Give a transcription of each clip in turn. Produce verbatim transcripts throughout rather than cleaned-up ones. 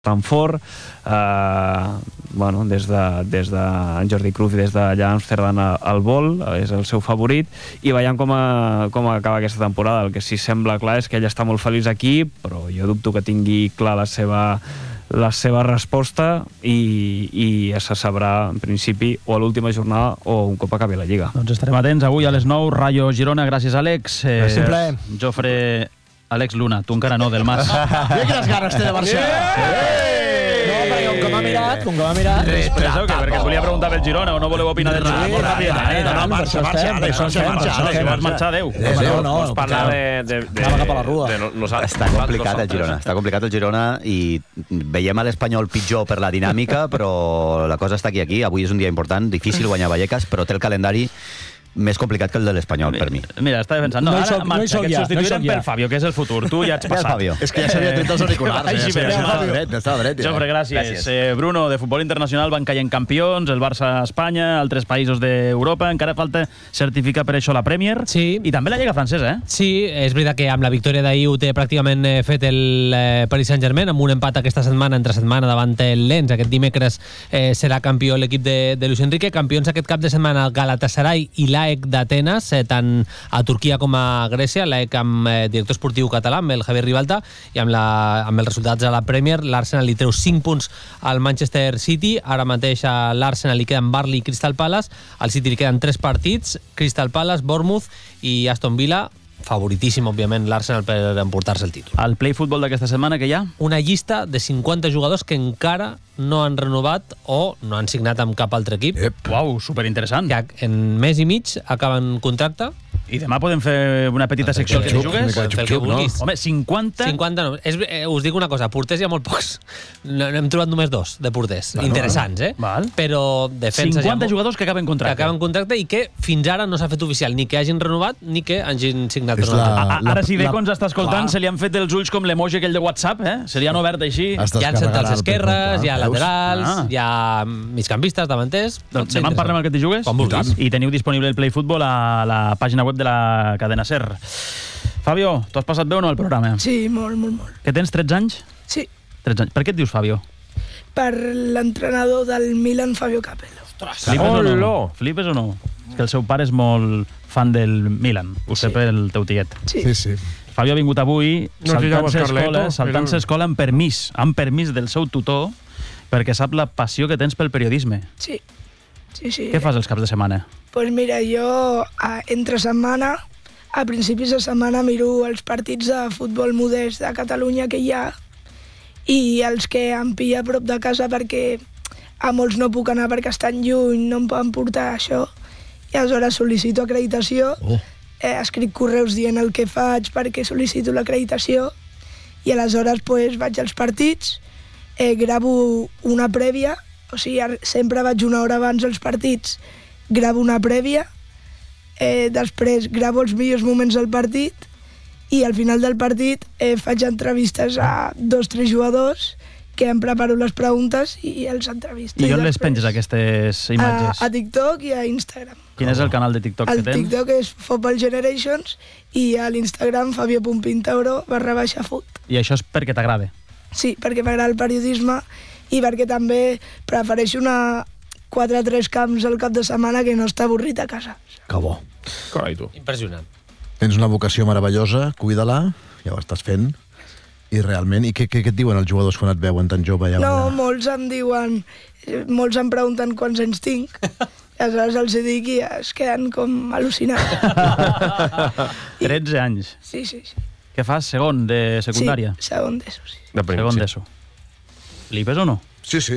tan fort, eh, bueno, des de, des de Jordi Cruyff, des d'allà Amsterdam al vol, és el seu favorit, i veiem com, a, com acaba aquesta temporada. El que sí sembla clar és que ell està molt feliç aquí, però jo dubto que tingui clar la seva, la seva resposta i, i se sabrà en principi o a l'última jornada o un cop acabi la Lliga. Doncs estarem atents avui a les nou, Rayo Girona, gràcies Àlex. Eh, Simple. Jofre... Àlex Luna, tu encara no, del Mas. Mira quines ganes té de Barcelona. No, perquè com que m'ha mirat, com que m'ha mirat... Expresseu que perquè et volia preguntar pel Girona o no voleu opinar del Girona. Molt ràpidament. No, no, per això estem, per això estem, per això estem. Vas marxar, adéu. No, no, Vols parlar de... Anava cap a la rua. Està complicat el Girona, està complicat el Girona i veiem a l'Espanyol pitjor per la dinàmica, però la cosa està aquí, aquí. Avui és un dia important, difícil guanyar Vallecas, però té el calendari més complicat que el de l'Espanyol, per mi. Mira, estava pensant, no, No hi ara soc- no hi marxa, soc que et ja, substituirem no hi soc ja. pel Fabio, que és el futur. Tu ja ets Ja el passat. Fabio. És que ja s'havia tret els auriculars. Vagi Ja bé, estava Fabio. dret, estava dret. Jofre, gràcies. Eh, Bruno, de futbol internacional van caient campions, el Barça a Espanya, altres països d'Europa, encara falta certificar per això la Premier. Sí. I també la Lliga francesa, eh? Sí, és veritat que amb la victòria d'ahir ho té pràcticament eh, fet el eh, Paris Saint-Germain, amb un empat aquesta setmana, entre setmana, davant el Lens. Aquest dimecres eh, serà campió l'equip de, de Luis Enrique. Campions aquest cap de setmana el Galatasaray i l'A E C d'Atenes, eh, tant a Turquia com a Grècia. L'A E C amb eh, director esportiu català, amb el Javier Ribalta, i amb, la, amb els resultats a la Premier, l'Arsenal li treu cinc punts al Manchester City. Ara mateix a l'Arsenal li queden Burnley i Crystal Palace. Al City li queden tres partits, Crystal Palace, Bournemouth i Aston Villa. Favoritíssim, òbviament, l'Arsenal per emportar-se el títol. Al Play Futbol d'aquesta setmana, que hi ha? Una llista de cinquanta jugadors que encara no han renovat o no han signat amb cap altre equip. Ep. Uau, superinteressant. Que en mes i mig acaben contracte. I demà podem fer una petita secció que xup, t'hi jugues? mica de Fer el que xup-xup, no? vulguis. Home, cinquanta... cinquanta no. És, eh, us dic una cosa, porters hi ha molt pocs. No, n'hem trobat només dos de porters. Bueno, interessants, eh? val. Però defensa cinquanta jugadors que acaben que contracte. acaben contracte i que fins ara no s'ha fet oficial ni que hagin renovat ni que hagin signat És per un altre. la- A, ara si la- Bacon està escoltant, clar. se li han fet els ulls com l'emoji aquell de WhatsApp, eh? Se li han obert així. Es Hi ha centrals descarregarà el esquerres, Pepe, hi ha clar. laterals, Ah. hi ha migcampistes, davanters... Doncs Pot ser demà en parlem al que t'hi jugues? Quan vulguis. I teniu disponible el Play Futbol a la pàgina web de la cadena SER. Fabio, tu has passat bé o no al programa? Sí, molt, molt, molt. Que tens tretze anys? Sí, tretze anys. Per què et dius Fabio? per l'entrenador del Milan, Fabio Capello. Flipes o no? Flipes o no? És que el seu pare és molt fan del Milan. Ho sé Sí. pel teu tiet. Sí, Sí, sí. Fabio ha vingut avui No us fixeu, saltant-se Carleto? escola, saltant-se Era- escola amb permís, amb permís del seu tutor, perquè sap la passió que tens pel periodisme. sí. Sí, sí. Què fas els caps de setmana? Pues mira, jo a, entre setmana, a principis de setmana miro els partits de futbol modest de Catalunya que hi ha i els que em pilla a prop de casa perquè a molts no puc anar perquè estan lluny, no em poden portar això. I aleshores sol·licito acreditació, Oh. eh, escric correus dient el que faig perquè sol·licito l'acreditació i aleshores pues, vaig als partits, eh, gravo una prèvia, o sigui, ar- sempre vaig una hora abans als partits, gravo una prèvia, eh, després gravo els millors moments del partit i al final del partit eh, faig entrevistes a dos o tres jugadors que em preparo les preguntes i els entrevisto. I on les després penges, aquestes imatges? A, a TikTok i a Instagram. Quin és el canal de TikTok El que tens? TikTok és Football Generations i a l'Instagram fabio.pintauro barra baixa foot. I això és perquè t'agrada. Sí, perquè m'agrada el periodisme i perquè també prefereixo anar quatre a tres camps al cap de setmana que no està avorrit a casa. Que bo. Carai, tu. Impressionant. Tens una vocació meravellosa, cuida-la, ja ho estàs fent. I realment, i què, què, què et diuen els jugadors quan et veuen tan jove allà? No, allà? molts em diuen, eh, molts em pregunten quants anys tinc, i aleshores els hi dic i es queden com al·lucinats. tretze anys. Sí, sí, sí. Què fas? Segon de secundària? Sí, segon d'ESO, sí. De prim, Segon sí. d'ESO. Flipes o no? Sí, sí.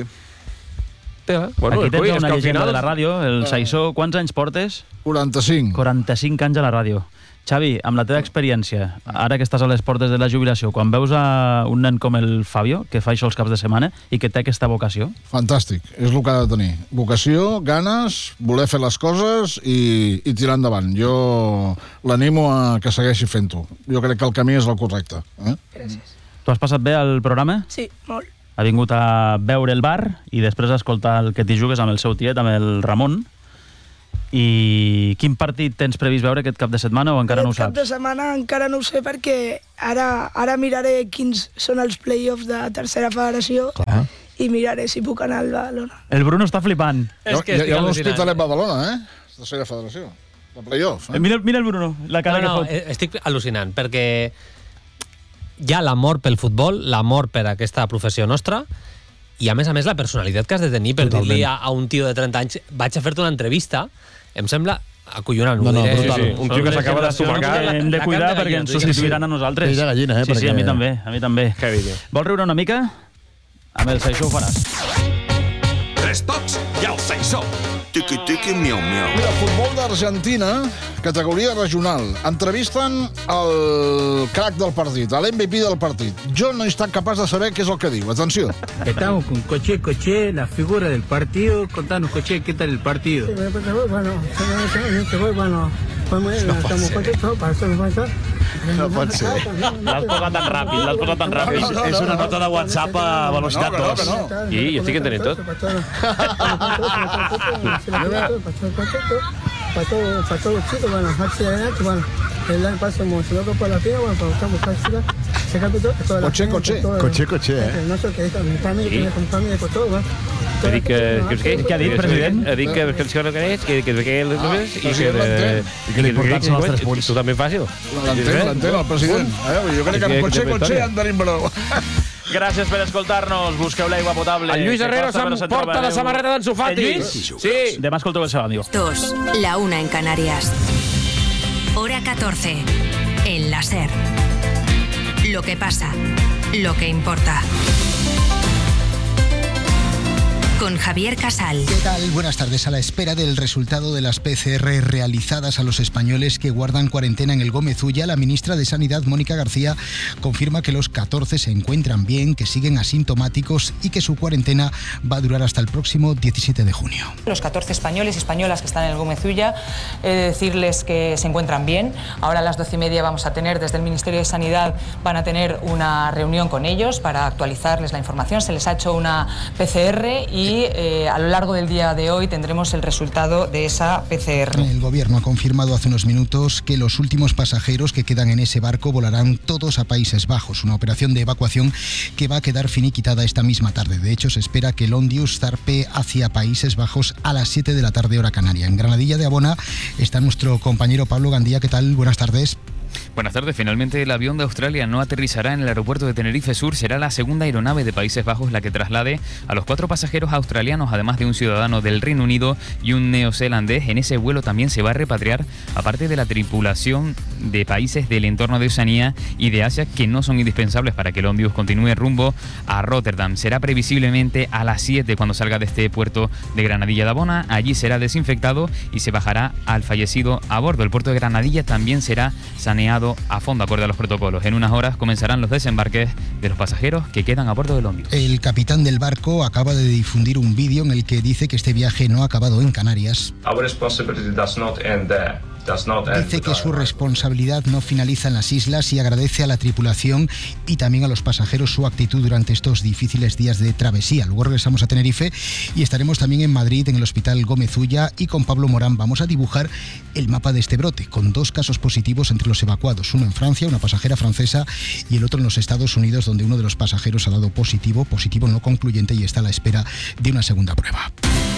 Bueno, Aquí tens coi, és una que al llegenda final... de la ràdio, el Saissó. Quants anys portes? quaranta-cinc. quaranta-cinc anys a la ràdio. Xavi, amb la teva experiència, ara que estàs a les portes de la jubilació, quan veus a un nen com el Fabio, que fa això els caps de setmana i que té aquesta vocació, Fantàstic, és el que ha de tenir. Vocació, ganes, voler fer les coses i, i tirar endavant. Jo l'animo a que segueixi fent-ho. Jo crec que el camí és el correcte. Eh? Gràcies. tu has passat bé al programa? Sí, molt. Ha vingut a veure el bar i després a escoltar el que t'hi jugues amb el seu tiet, amb el Ramon. I quin partit tens previst veure aquest cap de setmana o encara no ho Aquest cap saps? de setmana encara no ho sé perquè ara, ara miraré quins són els play-offs de tercera federació Clar. i miraré si puc anar al Badalona. El Bruno està flipant. És que hi ha, estic hi ha un al·lucinant. hospitalet Badalona, eh? Tercera federació. De playoff, eh? Mira, mira el Bruno, la cara No, no, que fot. eh, estic al·lucinant, perquè hi ha l'amor pel futbol, l'amor per aquesta professió nostra, i a més a més la personalitat que has de tenir per dir-li a, a un tio de trenta anys vaig a fer-te una entrevista, em sembla acollonant. No, ho no, diré. brutal. Sí, sí, un tio que s'acaba d'estomacar. Hem de La cuidar carn de perquè gallina, ens sí, sí. substituiran a nosaltres. Pell de gallina, eh, Sí, sí, perquè- a mi també, a mi també. Heavy, tio. Vols riure una mica? Amb el Saixó ho faràs. Tres tocs i el Saissó. Tiqui, tiqui, miau, miau. Mira, futbol d'Argentina, categoria regional. Entrevisten el crack del partit, l'M V P del partit. Jo no he estat capaç de saber què és el que diu. Atenció. Estamos con Coche, Coche, la figura del partido. Contanos, Coche, ¿qué tal el partido? Bueno, bueno, fue muy bien, estamos contentos para hacer un falta. No pot ser. L'has posat tan ràpid, l'has posat tan ràpid. No, no, no, És una no. nota de WhatsApp a velocitat No, que no, dos. que no. I jo estic entenent tot. Para todos los chicos, bueno, hacia adelante, bueno, el año pasado emocionado por la tierra, bueno, para buscar buscar chicas, se capitó toda la Coche, coche. Coche, coche, eh? No sé qué es, mi familia, mi familia, con todo, bueno. He dit que... que, que, Què ha dit, president? He dit que que que que és, que que que les coses i que... president l'entén. I que l'important són els tres punts. Tu també fàcil. L'entén, l'entén, el president. Eh? Jo crec que en Coche, Coche en tenim prou. Gràcies per escoltar-nos. Busqueu l'aigua potable. El Lluís que Herrero costa, però se'n s'emporta la trobareu. samarreta d'Ansu Fati. El Lluís? Sí. Demà escolteu el seu àudio. dos. La una en Canarias. Hora catorce. En la SER. Lo que pasa. Lo que importa. Con Javier Casal. ¿Qué tal? Buenas tardes. A la espera del resultado de las P C R realizadas a los españoles que guardan cuarentena en el Gómez Ulla, la ministra de Sanidad, Mónica García, confirma que los catorce se encuentran bien, que siguen asintomáticos y que su cuarentena va a durar hasta el próximo diecisiete de junio. Los catorce españoles y españolas que están en el Gómez Ulla, he de decirles que se encuentran bien. Ahora a las doce y media vamos a tener, desde el Ministerio de Sanidad, van a tener una reunión con ellos para actualizarles la información. Se les ha hecho una P C R y Y eh, a lo largo del día de hoy tendremos el resultado de esa P C R. El gobierno ha confirmado hace unos minutos que los últimos pasajeros que quedan en ese barco volarán todos a Países Bajos, una operación de evacuación que va a quedar finiquitada esta misma tarde. De hecho, se espera que el Ondius zarpe hacia Países Bajos a las siete de la tarde hora canaria. En Granadilla de Abona está nuestro compañero Pablo Gandía. ¿Qué tal? Buenas tardes. Buenas tardes. Finalmente el avión de Australia no aterrizará en el aeropuerto de Tenerife Sur. Será la segunda aeronave de Países Bajos la que traslade a los cuatro pasajeros australianos, además de un ciudadano del Reino Unido y un neozelandés. En ese vuelo también se va a repatriar, aparte de la tripulación de países del entorno de Oceanía y de Asia, que no son indispensables para que el Ondius continúe rumbo a Rotterdam. Será previsiblemente a las siete cuando salga de este puerto de Granadilla de Abona. Allí será desinfectado y se bajará al fallecido a bordo. El puerto de Granadilla también será saneado a fondo acorde a los protocolos. En unas horas comenzarán los desembarques de los pasajeros que quedan a bordo del Ondius. El capitán del barco acaba de difundir un vídeo en el que dice que este viaje no ha acabado en Canarias. Our responsibility does not end there. Dice que su responsabilidad no finaliza en las islas y agradece a la tripulación y también a los pasajeros su actitud durante estos difíciles días de travesía. Luego regresamos a Tenerife y estaremos también en Madrid, en el Hospital Gómez Ulla, y con Pablo Morán vamos a dibujar el mapa de este brote, con dos casos positivos entre los evacuados, uno en Francia, una pasajera francesa, y el otro en los Estados Unidos, donde uno de los pasajeros ha dado positivo, positivo no concluyente, y está a la espera de una segunda prueba.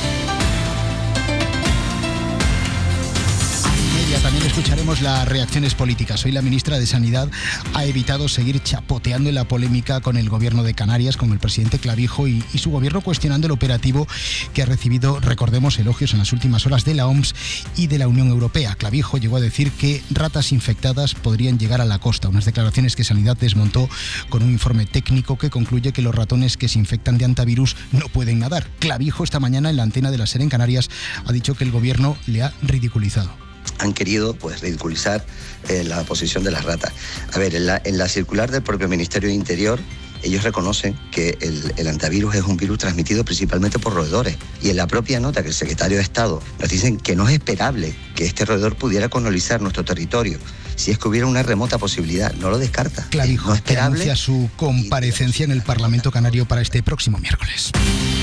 También escucharemos las reacciones políticas. Hoy la ministra de Sanidad ha evitado seguir chapoteando en la polémica con el gobierno de Canarias, con el presidente Clavijo y, y su gobierno cuestionando el operativo que ha recibido, recordemos, elogios en las últimas horas de la O M S y de la Unión Europea. Clavijo llegó a decir que ratas infectadas podrían llegar a la costa, unas declaraciones que Sanidad desmontó con un informe técnico que concluye que los ratones que se infectan de antivirus no pueden nadar. Clavijo esta mañana en la antena de la SER en Canarias ha dicho que el gobierno le ha ridiculizado. Han querido pues ridiculizar eh, la posición de las ratas. A ver, en la, en la circular del propio Ministerio de Interior, ellos reconocen que el, el antivirus es un virus transmitido principalmente por roedores. Y en la propia nota que el secretario de Estado nos dicen que no es esperable que este roedor pudiera colonizar nuestro territorio. Si es que hubiera una remota posibilidad, no lo descarta. Clavijo, no es que esperable. anuncia su comparecencia en el Parlamento Canario para este próximo miércoles.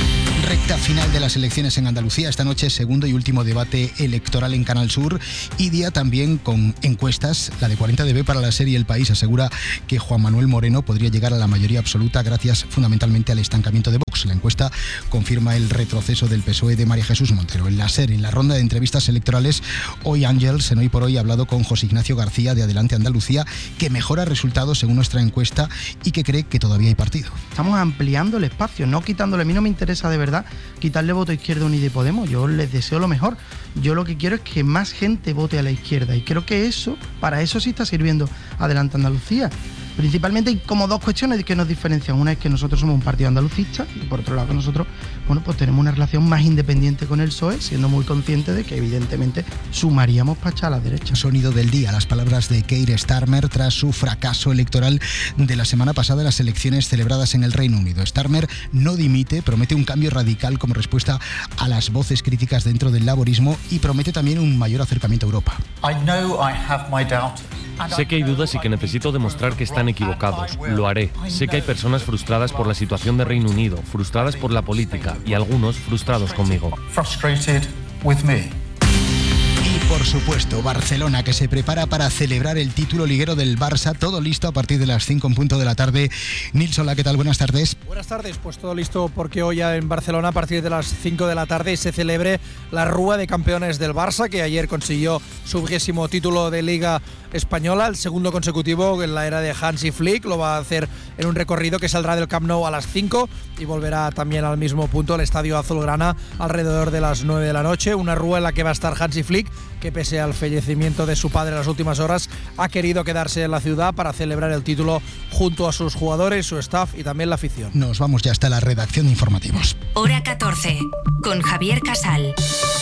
Recta final de las elecciones en Andalucía. Esta noche, segundo y último debate electoral en Canal Sur y día también con encuestas. La de cuarenta D B para la serie El País asegura que Juan Manuel Moreno podría llegar a la mayoría absoluta gracias fundamentalmente al estancamiento de Vox. La encuesta confirma el retroceso del P S O E de María Jesús Montero. En la serie, en la ronda de entrevistas electorales, hoy Ángels, en Hoy por Hoy, ha hablado con José Ignacio García de Adelante Andalucía, que mejora resultados según nuestra encuesta y que cree que todavía hay partido. Estamos ampliando el espacio, no quitándole. A mí no me interesa de verdad quitarle voto a Izquierda Unida y Podemos. Yo les deseo lo mejor. Yo lo que quiero es que más gente vote a la izquierda y creo que eso, para eso sí está sirviendo Adelante Andalucía. Principalmente hay como dos cuestiones que nos diferencian. Una es que nosotros somos un partido andalucista y por otro lado que nosotros, bueno, pues tenemos una relación más independiente con el P S O E, siendo muy conscientes de que evidentemente sumaríamos para echar a la derecha. Sonido del día, las palabras de Keir Starmer tras su fracaso electoral de la semana pasada en las elecciones celebradas en el Reino Unido. Starmer no dimite, promete un cambio radical como respuesta a las voces críticas dentro del laborismo y promete también un mayor acercamiento a Europa. I know I have my doubts. Sé que hay dudas y que necesito demostrar que están equivocados. Lo haré. Sé que hay personas frustradas por la situación de Reino Unido, frustradas por la política y algunos frustrados conmigo. Frustrated with me. Y por supuesto, Barcelona, que se prepara para celebrar el título liguero del Barça. Todo listo a partir de las cinco en punto de la tarde. Nils, hola, ¿qué tal? Buenas tardes. Buenas tardes, pues todo listo porque hoy en Barcelona a partir de las cinco de la tarde se celebre la Rúa de Campeones del Barça, que ayer consiguió su vigésimo título de Liga Española, el segundo consecutivo en la era de Hansi Flick. Lo va a hacer en un recorrido que saldrá del Camp Nou a las cinco y volverá también al mismo punto, el Estadio Azulgrana, alrededor de las nueve de la noche. Una Rúa en la que va a estar Hansi Flick, que pese al fallecimiento de su padre en las últimas horas, ha querido quedarse en la ciudad para celebrar el título junto a sus jugadores, su staff y también la afición. Nos vamos ya hasta la redacción de informativos. Hora catorce, con Javier Casal.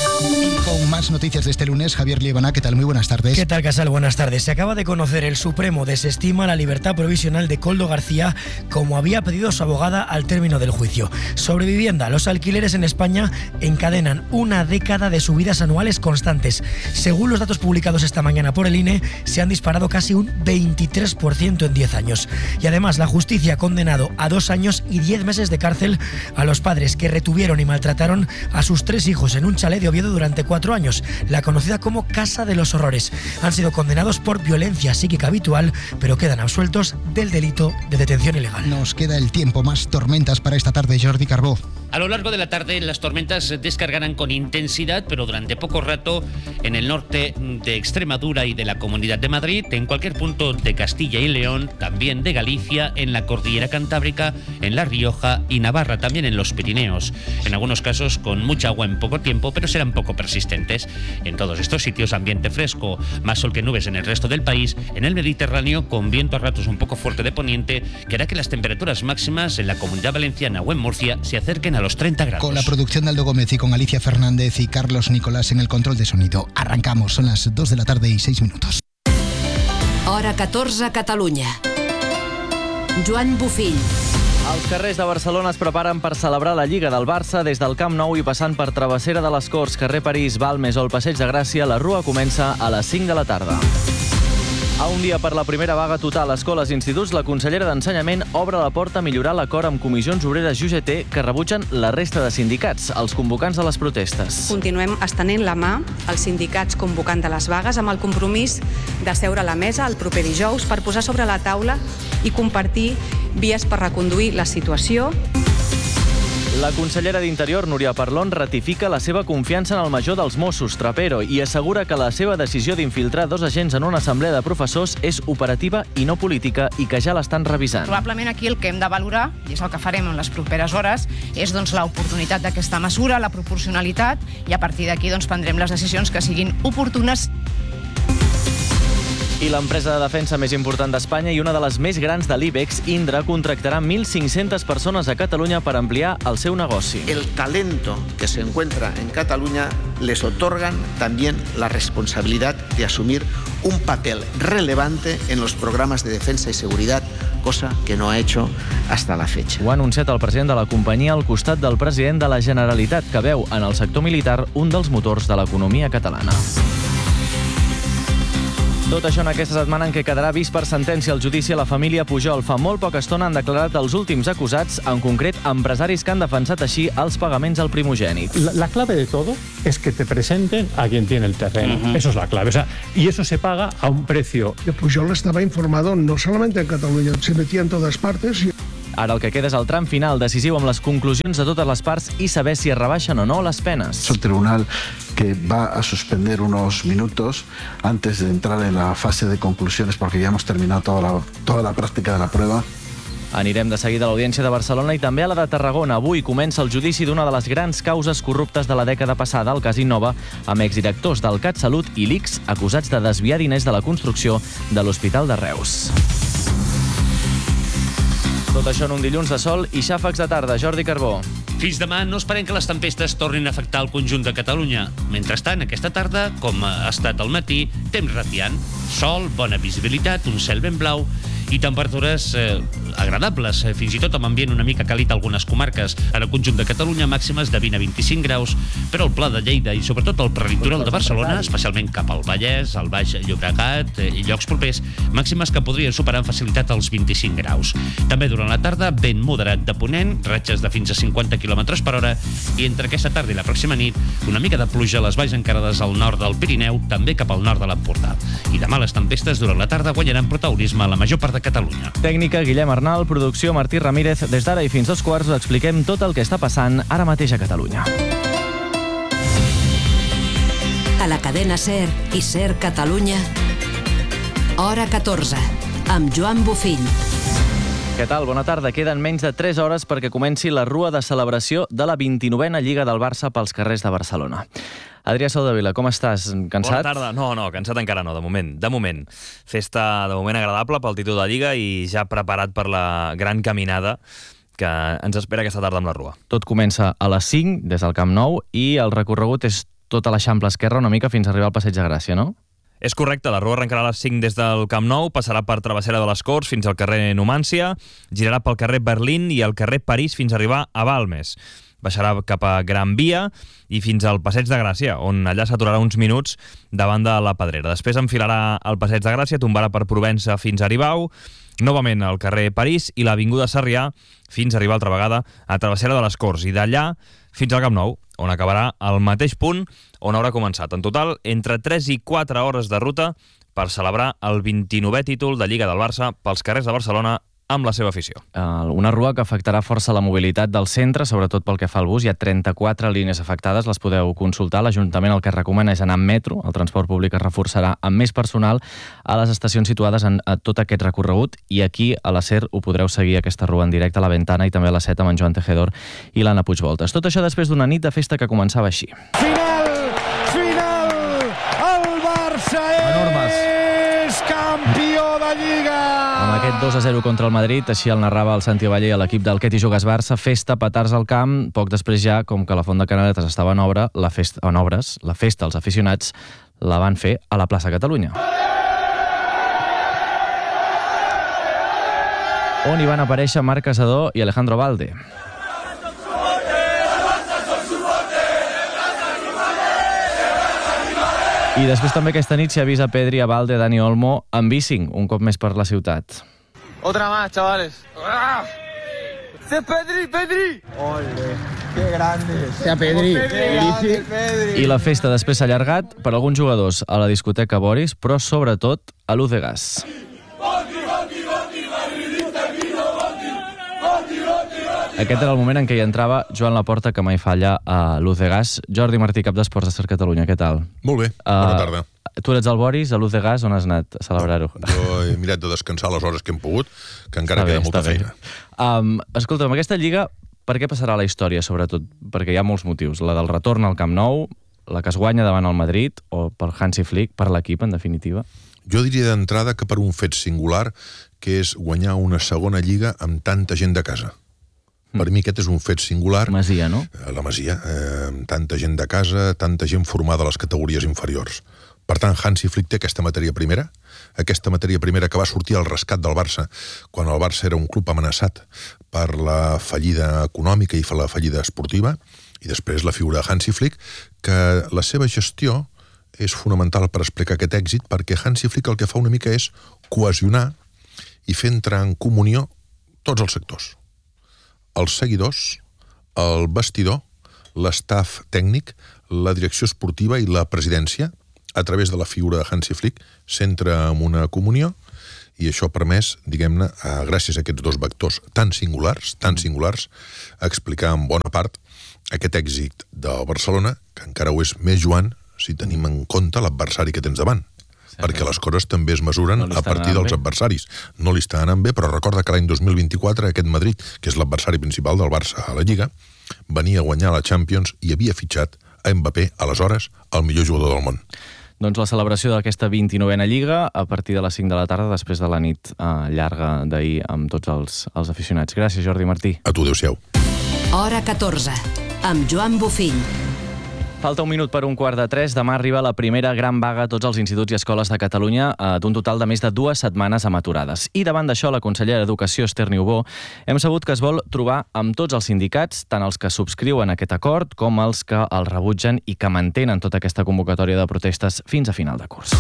Y con más noticias de este lunes, Javier Liebana, ¿qué tal? Muy buenas tardes. ¿Qué tal, Casal? Buenas tardes. Se acaba de conocer, el Supremo desestima la libertad provisional de Koldo García, como había pedido su abogada al término del juicio. Sobre vivienda, los alquileres en España encadenan una década de subidas anuales constantes. Según los datos publicados esta mañana por el I N E, se han disparado casi un veintitrés por ciento en diez años. Y además, la justicia ha condenado a dos años y diez meses de cárcel a los padres que retuvieron y maltrataron a sus tres hijos en un chalet de Oviedo durante cuatro años, la conocida como Casa de los Horrores. Han sido condenados por violencia psíquica habitual, pero quedan absueltos del delito de detención ilegal. Nos queda el tiempo. Más tormentas para esta tarde, Jordi Carbó. A lo largo de la tarde las tormentas descargarán con intensidad, pero durante poco rato en el norte de Extremadura y de la Comunidad de Madrid, en cualquier punto de Castilla y León, también de Galicia, en la Cordillera Cantábrica, en La Rioja y Navarra, también en los Pirineos. En algunos casos con mucha agua en poco tiempo, pero serán poco persistentes. En todos estos sitios ambiente fresco, más sol que nubes en el resto del país. En el Mediterráneo, con viento a ratos un poco fuerte de poniente, que hará que las temperaturas máximas en la Comunidad Valenciana o en Murcia se acerquen a los treinta grados. Con la producción de Aldo Gómez y con Alicia Fernández y Carlos Nicolás en el control de sonido. Arrancamos, son las dos de la tarde y seis minutos. Hora catorze a Catalunya. Joan Bufill. Els carrers de Barcelona es preparen per celebrar la Lliga del Barça des del Camp Nou i passant per Travessera de les Corts, carrer París, Balmes o el Passeig de Gràcia. La Rua comença a les cinc de la tarda. A un dia per la primera vaga total a escoles i instituts, la consellera d'Ensenyament obre la porta a millorar l'acord amb comissions obreres i U G T que rebutgen la resta de sindicats, els convocants de les protestes. Continuem estenent la mà als sindicats convocant de les vagues amb el compromís de seure a la mesa el proper dijous per posar sobre la taula i compartir vies per reconduir la situació. La consellera d'Interior, Núria Parlon, ratifica la seva confiança en el major dels Mossos, Trapero, i assegura que la seva decisió d'infiltrar dos agents en una assemblea de professors és operativa i no política i que ja l'estan revisant. Probablement aquí el que hem de valorar, i és el que farem en les properes hores, és doncs, l'oportunitat d'aquesta mesura, la proporcionalitat, i a partir d'aquí doncs, prendrem les decisions que siguin oportunes. I l'empresa de defensa més important d'Espanya i una de les més grans de l'IBEX, Indra, contractarà mil cinc-centes persones a Catalunya per ampliar el seu negoci. El talento que se encuentra en Cataluña les otorgan también la responsabilidad de asumir un papel relevante en los programas de defensa y seguridad, cosa que no ha hecho hasta la fecha. Ho ha anunciat el president de la companyia al costat del president de la Generalitat, que veu en el sector militar un dels motors de l'economia catalana. Tot això en aquesta setmana en què quedarà vist per sentència el judici a la família Pujol. Fa molt poca estona han declarat els últims acusats, en concret empresaris que han defensat així els pagaments al primogènit. La, la clave de todo es que te presenten a quien tiene el terreno. Uh-huh. Eso es la clave. O sea, y eso se paga a un precio. Pujol estaba informado no solamente en Cataluña, se metía en todas partes. Y... Ara el que queda és el tram final, decisiu amb les conclusions de totes les parts i saber si es rebaixen o no les penes. El tribunal que va a suspender unos minutos antes de entrar en la fase de conclusiones porque ya hemos terminado toda la, toda la práctica de la prueba. Anirem de seguida a l'Audiència de Barcelona i també a la de Tarragona. Avui comença el judici d'una de les grans causes corruptes de la dècada passada, el cas Innova, amb exdirectors del CatSalut i l'I C S acusats de desviar diners de la construcció de l'Hospital de Reus. Tot això en un dilluns de sol i xàfecs de tarda. Jordi Carbó. Fins demà no esperem que les tempestes tornin a afectar el conjunt de Catalunya. Mentrestant, aquesta tarda, com ha estat al matí, temps radiant, sol, bona visibilitat, un cel ben blau i temperatures eh, agradables, eh, fins i tot amb ambient una mica càlid a algunes comarques. En el conjunt de Catalunya, màximes de vint a vint-i-cinc graus, però el Pla de Lleida i sobretot el prelitoral de Barcelona, especialment cap al Vallès, al Baix Llobregat eh, i llocs propers, màximes que podrien superar amb facilitat els vint-i-cinc graus. També durant la tarda, vent moderat de ponent, ratxes de fins a cinquanta quilòmetres per hora, i entre aquesta tarda i la pròxima nit, una mica de pluja a les valls encarades al nord del Pirineu, també cap al nord de l'Empordà. I demà les tempestes durant la tarda guanyaran protagonisme a la major part de Catalunya. Tècnica, Guillem Arnal, producció, Martí Ramírez. Des d'ara i fins dos quarts us expliquem tot el que està passant ara mateix a Catalunya. A la cadena SER i SER Catalunya, hora catorze, amb Joan Bofill. Què tal? Bona tarda. Queden menys de tres hores perquè comenci la rua de celebració de la vint-i-novena Lliga del Barça pels carrers de Barcelona. Adrià Soldevila, com estàs? Cansat? Bona tarda. No, no, cansat encara no, de moment. De moment. Festa de moment agradable pel títol de Lliga i ja preparat per la gran caminada que ens espera aquesta tarda amb la rua. Tot comença a les cinc des del Camp Nou i el recorregut és tota l'Eixample Esquerra una mica fins a arribar al Passeig de Gràcia, no? És correcte, la rua arrencarà a les cinc des del Camp Nou, passarà per Travessera de les Corts fins al carrer Numància, girarà pel carrer Berlín i al carrer París fins a arribar a Balmes. Baixarà cap a Gran Via i fins al Passeig de Gràcia, on allà s'aturarà uns minuts davant de la Pedrera. Després enfilarà al Passeig de Gràcia, tombarà per Provença fins a Aribau, novament al carrer París i l'Avinguda Sarrià fins a arribar altra vegada a Travessera de les Corts i d'allà fins al Camp Nou, on acabarà al mateix punt on haurà començat. En total, entre tres i quatre hores de ruta per celebrar el vint-i-novè títol de Lliga del Barça pels carrers de Barcelona amb la seva afició. Una rua que afectarà força la mobilitat del centre, sobretot pel que fa al bus. Hi ha trenta-quatre línies afectades, les podeu consultar. L'Ajuntament el que recomana és anar amb metro. El transport públic es reforçarà amb més personal a les estacions situades en tot aquest recorregut i aquí a la SER ho podreu seguir aquesta rua en directe a la Ventana i també a la set amb en Joan Tejedor i l'Anna Puigvoltes. Tot això després d'una nit de festa que començava així. Final! Final! El Barça és campió de Lliga! Amb aquest dos a zero contra el Madrid, així el narrava el Santi Valle a l'equip del Què t'hi jugues Barça, festa, petards al camp. Poc després ja, com que la Font de Canaletes estava en, obra, la festa, en obres, la festa als aficionats la van fer a la plaça Catalunya, on hi van aparèixer Marc Casador i Alejandro Valde. I després també aquesta nit s'hi ha vist a Pedri, a Valde, Dani Olmo en bici, un cop més per la ciutat. Otra más, chavales. ¡Ah! ¡Sí, Pedri, Pedri! ¡Ole! ¡Qué grande! ¡Sí, Pedri! Pedri, Pedri! I la festa després s'ha allargat per alguns jugadors a la discoteca Boris, però sobretot a l'U de Gas. Aquest era el moment en què hi entrava Joan Laporta, que mai falla a l'U de Gas. Jordi Martí, cap d'Esports de SER Catalunya, què tal? Molt bé, bona tarda. Uh, tu eres al Boris, a l'U de Gas, on has anat a celebrar-ho? Jo he mirat de descansar les hores que hem pogut, que encara queda molta feina. Um, escolta, amb aquesta lliga, per què passarà la història, sobretot? Perquè hi ha molts motius. La del retorn al Camp Nou, la que es guanya davant el Madrid, o per Hansi Flick, per l'equip, en definitiva? Jo diria d'entrada que per un fet singular, que és guanyar una segona lliga amb tanta gent de casa. Per mi aquest és un fet singular. Masia, no? La Masia, eh, amb tanta gent de casa, tanta gent formada a les categories inferiors. Per tant, Hansi Flick té aquesta matèria primera, aquesta matèria primera que va sortir al rescat del Barça, quan el Barça era un club amenaçat per la fallida econòmica i la fallida esportiva, i després la figura de Hansi Flick, que la seva gestió és fonamental per explicar aquest èxit, perquè Hansi Flick el que fa una mica és cohesionar i fer entrar en comunió tots els sectors. Els seguidors, el vestidor, l'estaf tècnic, la direcció esportiva i la presidència, a través de la figura de Hansi Flick, s'entra en una comunió i això ha permès, diguem-ne, gràcies a aquests dos vectors tan singulars, tan singulars, explicar en bona part aquest èxit del Barcelona, que encara ho és més, Joan, si tenim en compte l'adversari que tens davant. Sí, perquè les coses també es mesuren no a partir dels bé. adversaris. No li està anant bé, però recorda que l'any dos mil vint-i-quatre aquest Madrid, que és l'adversari principal del Barça a la Lliga, venia a guanyar la Champions i havia fitxat a Mbappé, aleshores, el millor jugador del món. Doncs la celebració d'aquesta vint-i-novena Lliga a partir de les cinc de la tarda, després de la nit eh, llarga d'ahir amb tots els, els aficionats. Gràcies, Jordi Martí. A tu, adéu-siau. Hora catorze, amb Joan Bofill. Falta un minut per un quart de tres. Demà arriba la primera gran vaga a tots els instituts i escoles de Catalunya eh, d'un total de més de dues setmanes amb aturades. I davant d'això, la consellera d'Educació, Esther Niubó, hem sabut que es vol trobar amb tots els sindicats, tant els que subscriuen aquest acord com els que el rebutgen i que mantenen tota aquesta convocatòria de protestes fins a final de curs.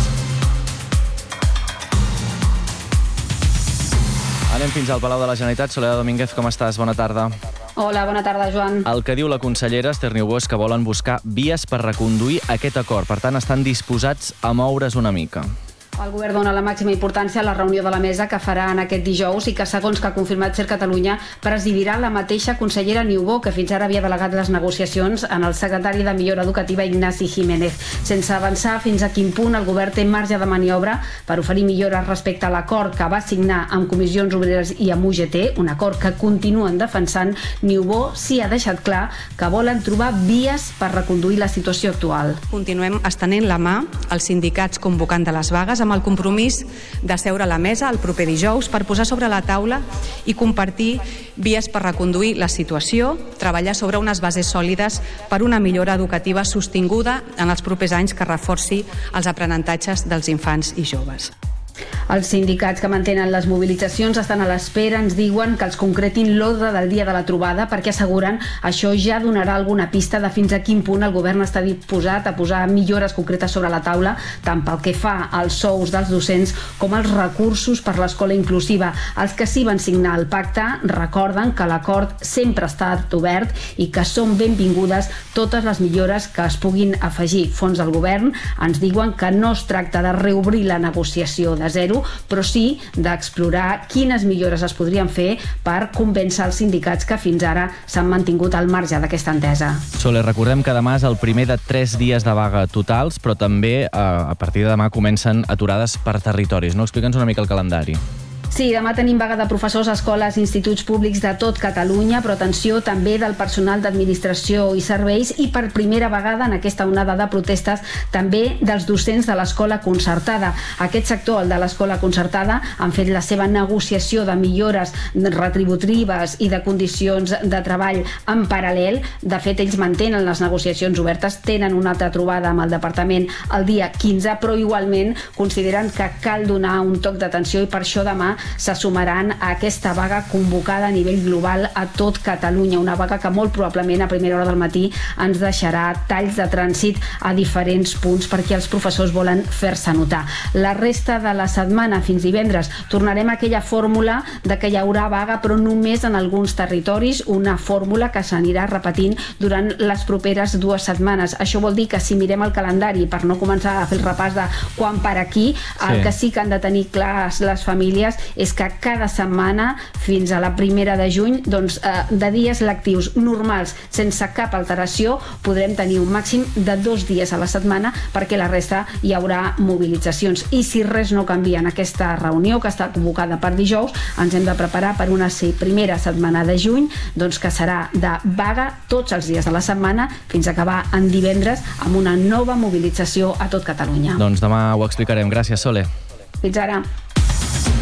Anem fins al Palau de la Generalitat. Soledad Domínguez, com estàs? Bona tarda. Hola, bona tarda, Joan. El que diu la consellera Esther Niubó és que volen buscar vies per reconduir aquest acord. Per tant, estan disposats a moure's una mica. El govern dona la màxima importància a la reunió de la mesa que farà en aquest dijous i que, segons que ha confirmat Ser Catalunya, presidirà la mateixa consellera Niubó, que fins ara havia delegat les negociacions en el secretari de Millora Educativa, Ignasi Jiménez. Sense avançar fins a quin punt el govern té marge de maniobra per oferir millores respecte a l'acord que va signar amb Comissions Obreres i amb U G T, un acord que continuen defensant, Niubó sí ha deixat clar que volen trobar vies per reconduir la situació actual. Continuem estenent la mà als sindicats convocant de les vagues amb el compromís de seure a la mesa el proper dijous per posar sobre la taula i compartir vies per reconduir la situació, treballar sobre unes bases sòlides per una millora educativa sostinguda en els propers anys que reforci els aprenentatges dels infants i joves. Els sindicats que mantenen les mobilitzacions estan a l'espera, ens diuen que els concretin l'ordre del dia de la trobada, perquè asseguren això ja donarà alguna pista de fins a quin punt el govern està disposat a posar millores concretes sobre la taula, tant pel que fa als sous dels docents com als recursos per l'escola inclusiva. Els que sí van signar el pacte recorden que l'acord sempre ha estat obert i que són benvingudes totes les millores que es puguin afegir. Fons del govern ens diuen que no es tracta de reobrir la negociació de zero, però sí d'explorar quines millores es podrien fer per convèncer els sindicats que fins ara s'han mantingut al marge d'aquesta entesa. Sole, recordem que demà és el primer de tres dies de vaga totals, però també eh, a partir de demà comencen aturades per territoris. No? Explica'ns una mica el calendari. Sí, demà tenim vaga de professors a escoles i instituts públics de tot Catalunya, però atenció també del personal d'administració i serveis i per primera vegada en aquesta onada de protestes també dels docents de l'escola concertada. Aquest sector, el de l'escola concertada, han fet la seva negociació de millores retributives i de condicions de treball en paral·lel. De fet, ells mantenen les negociacions obertes, tenen una altra trobada amb el departament el dia quinze, però igualment consideren que cal donar un toc d'atenció i per això demà se sumaran a aquesta vaga convocada a nivell global a tot Catalunya, una vaga que molt probablement a primera hora del matí ens deixarà talls de trànsit a diferents punts perquè els professors volen fer-se notar. La resta de la setmana, fins divendres, tornarem a aquella fórmula de que hi haurà vaga però només en alguns territoris, una fórmula que s'anirà repetint durant les properes dues setmanes. Això vol dir que si mirem el calendari, per no començar a fer el repàs de quan per aquí, el sí. que sí que han de tenir clars les famílies és que cada setmana fins a la primera de juny, doncs, eh, de dies lectius normals sense cap alteració podrem tenir un màxim de dos dies a la setmana perquè la resta hi haurà mobilitzacions. I si res no canvia en aquesta reunió que està convocada per dijous, ens hem de preparar per una primera setmana de juny, doncs, que serà de vaga tots els dies de la setmana fins a acabar en divendres amb una nova mobilització a tot Catalunya. Doncs demà ho explicarem. Gràcies, Sole. Fins ara.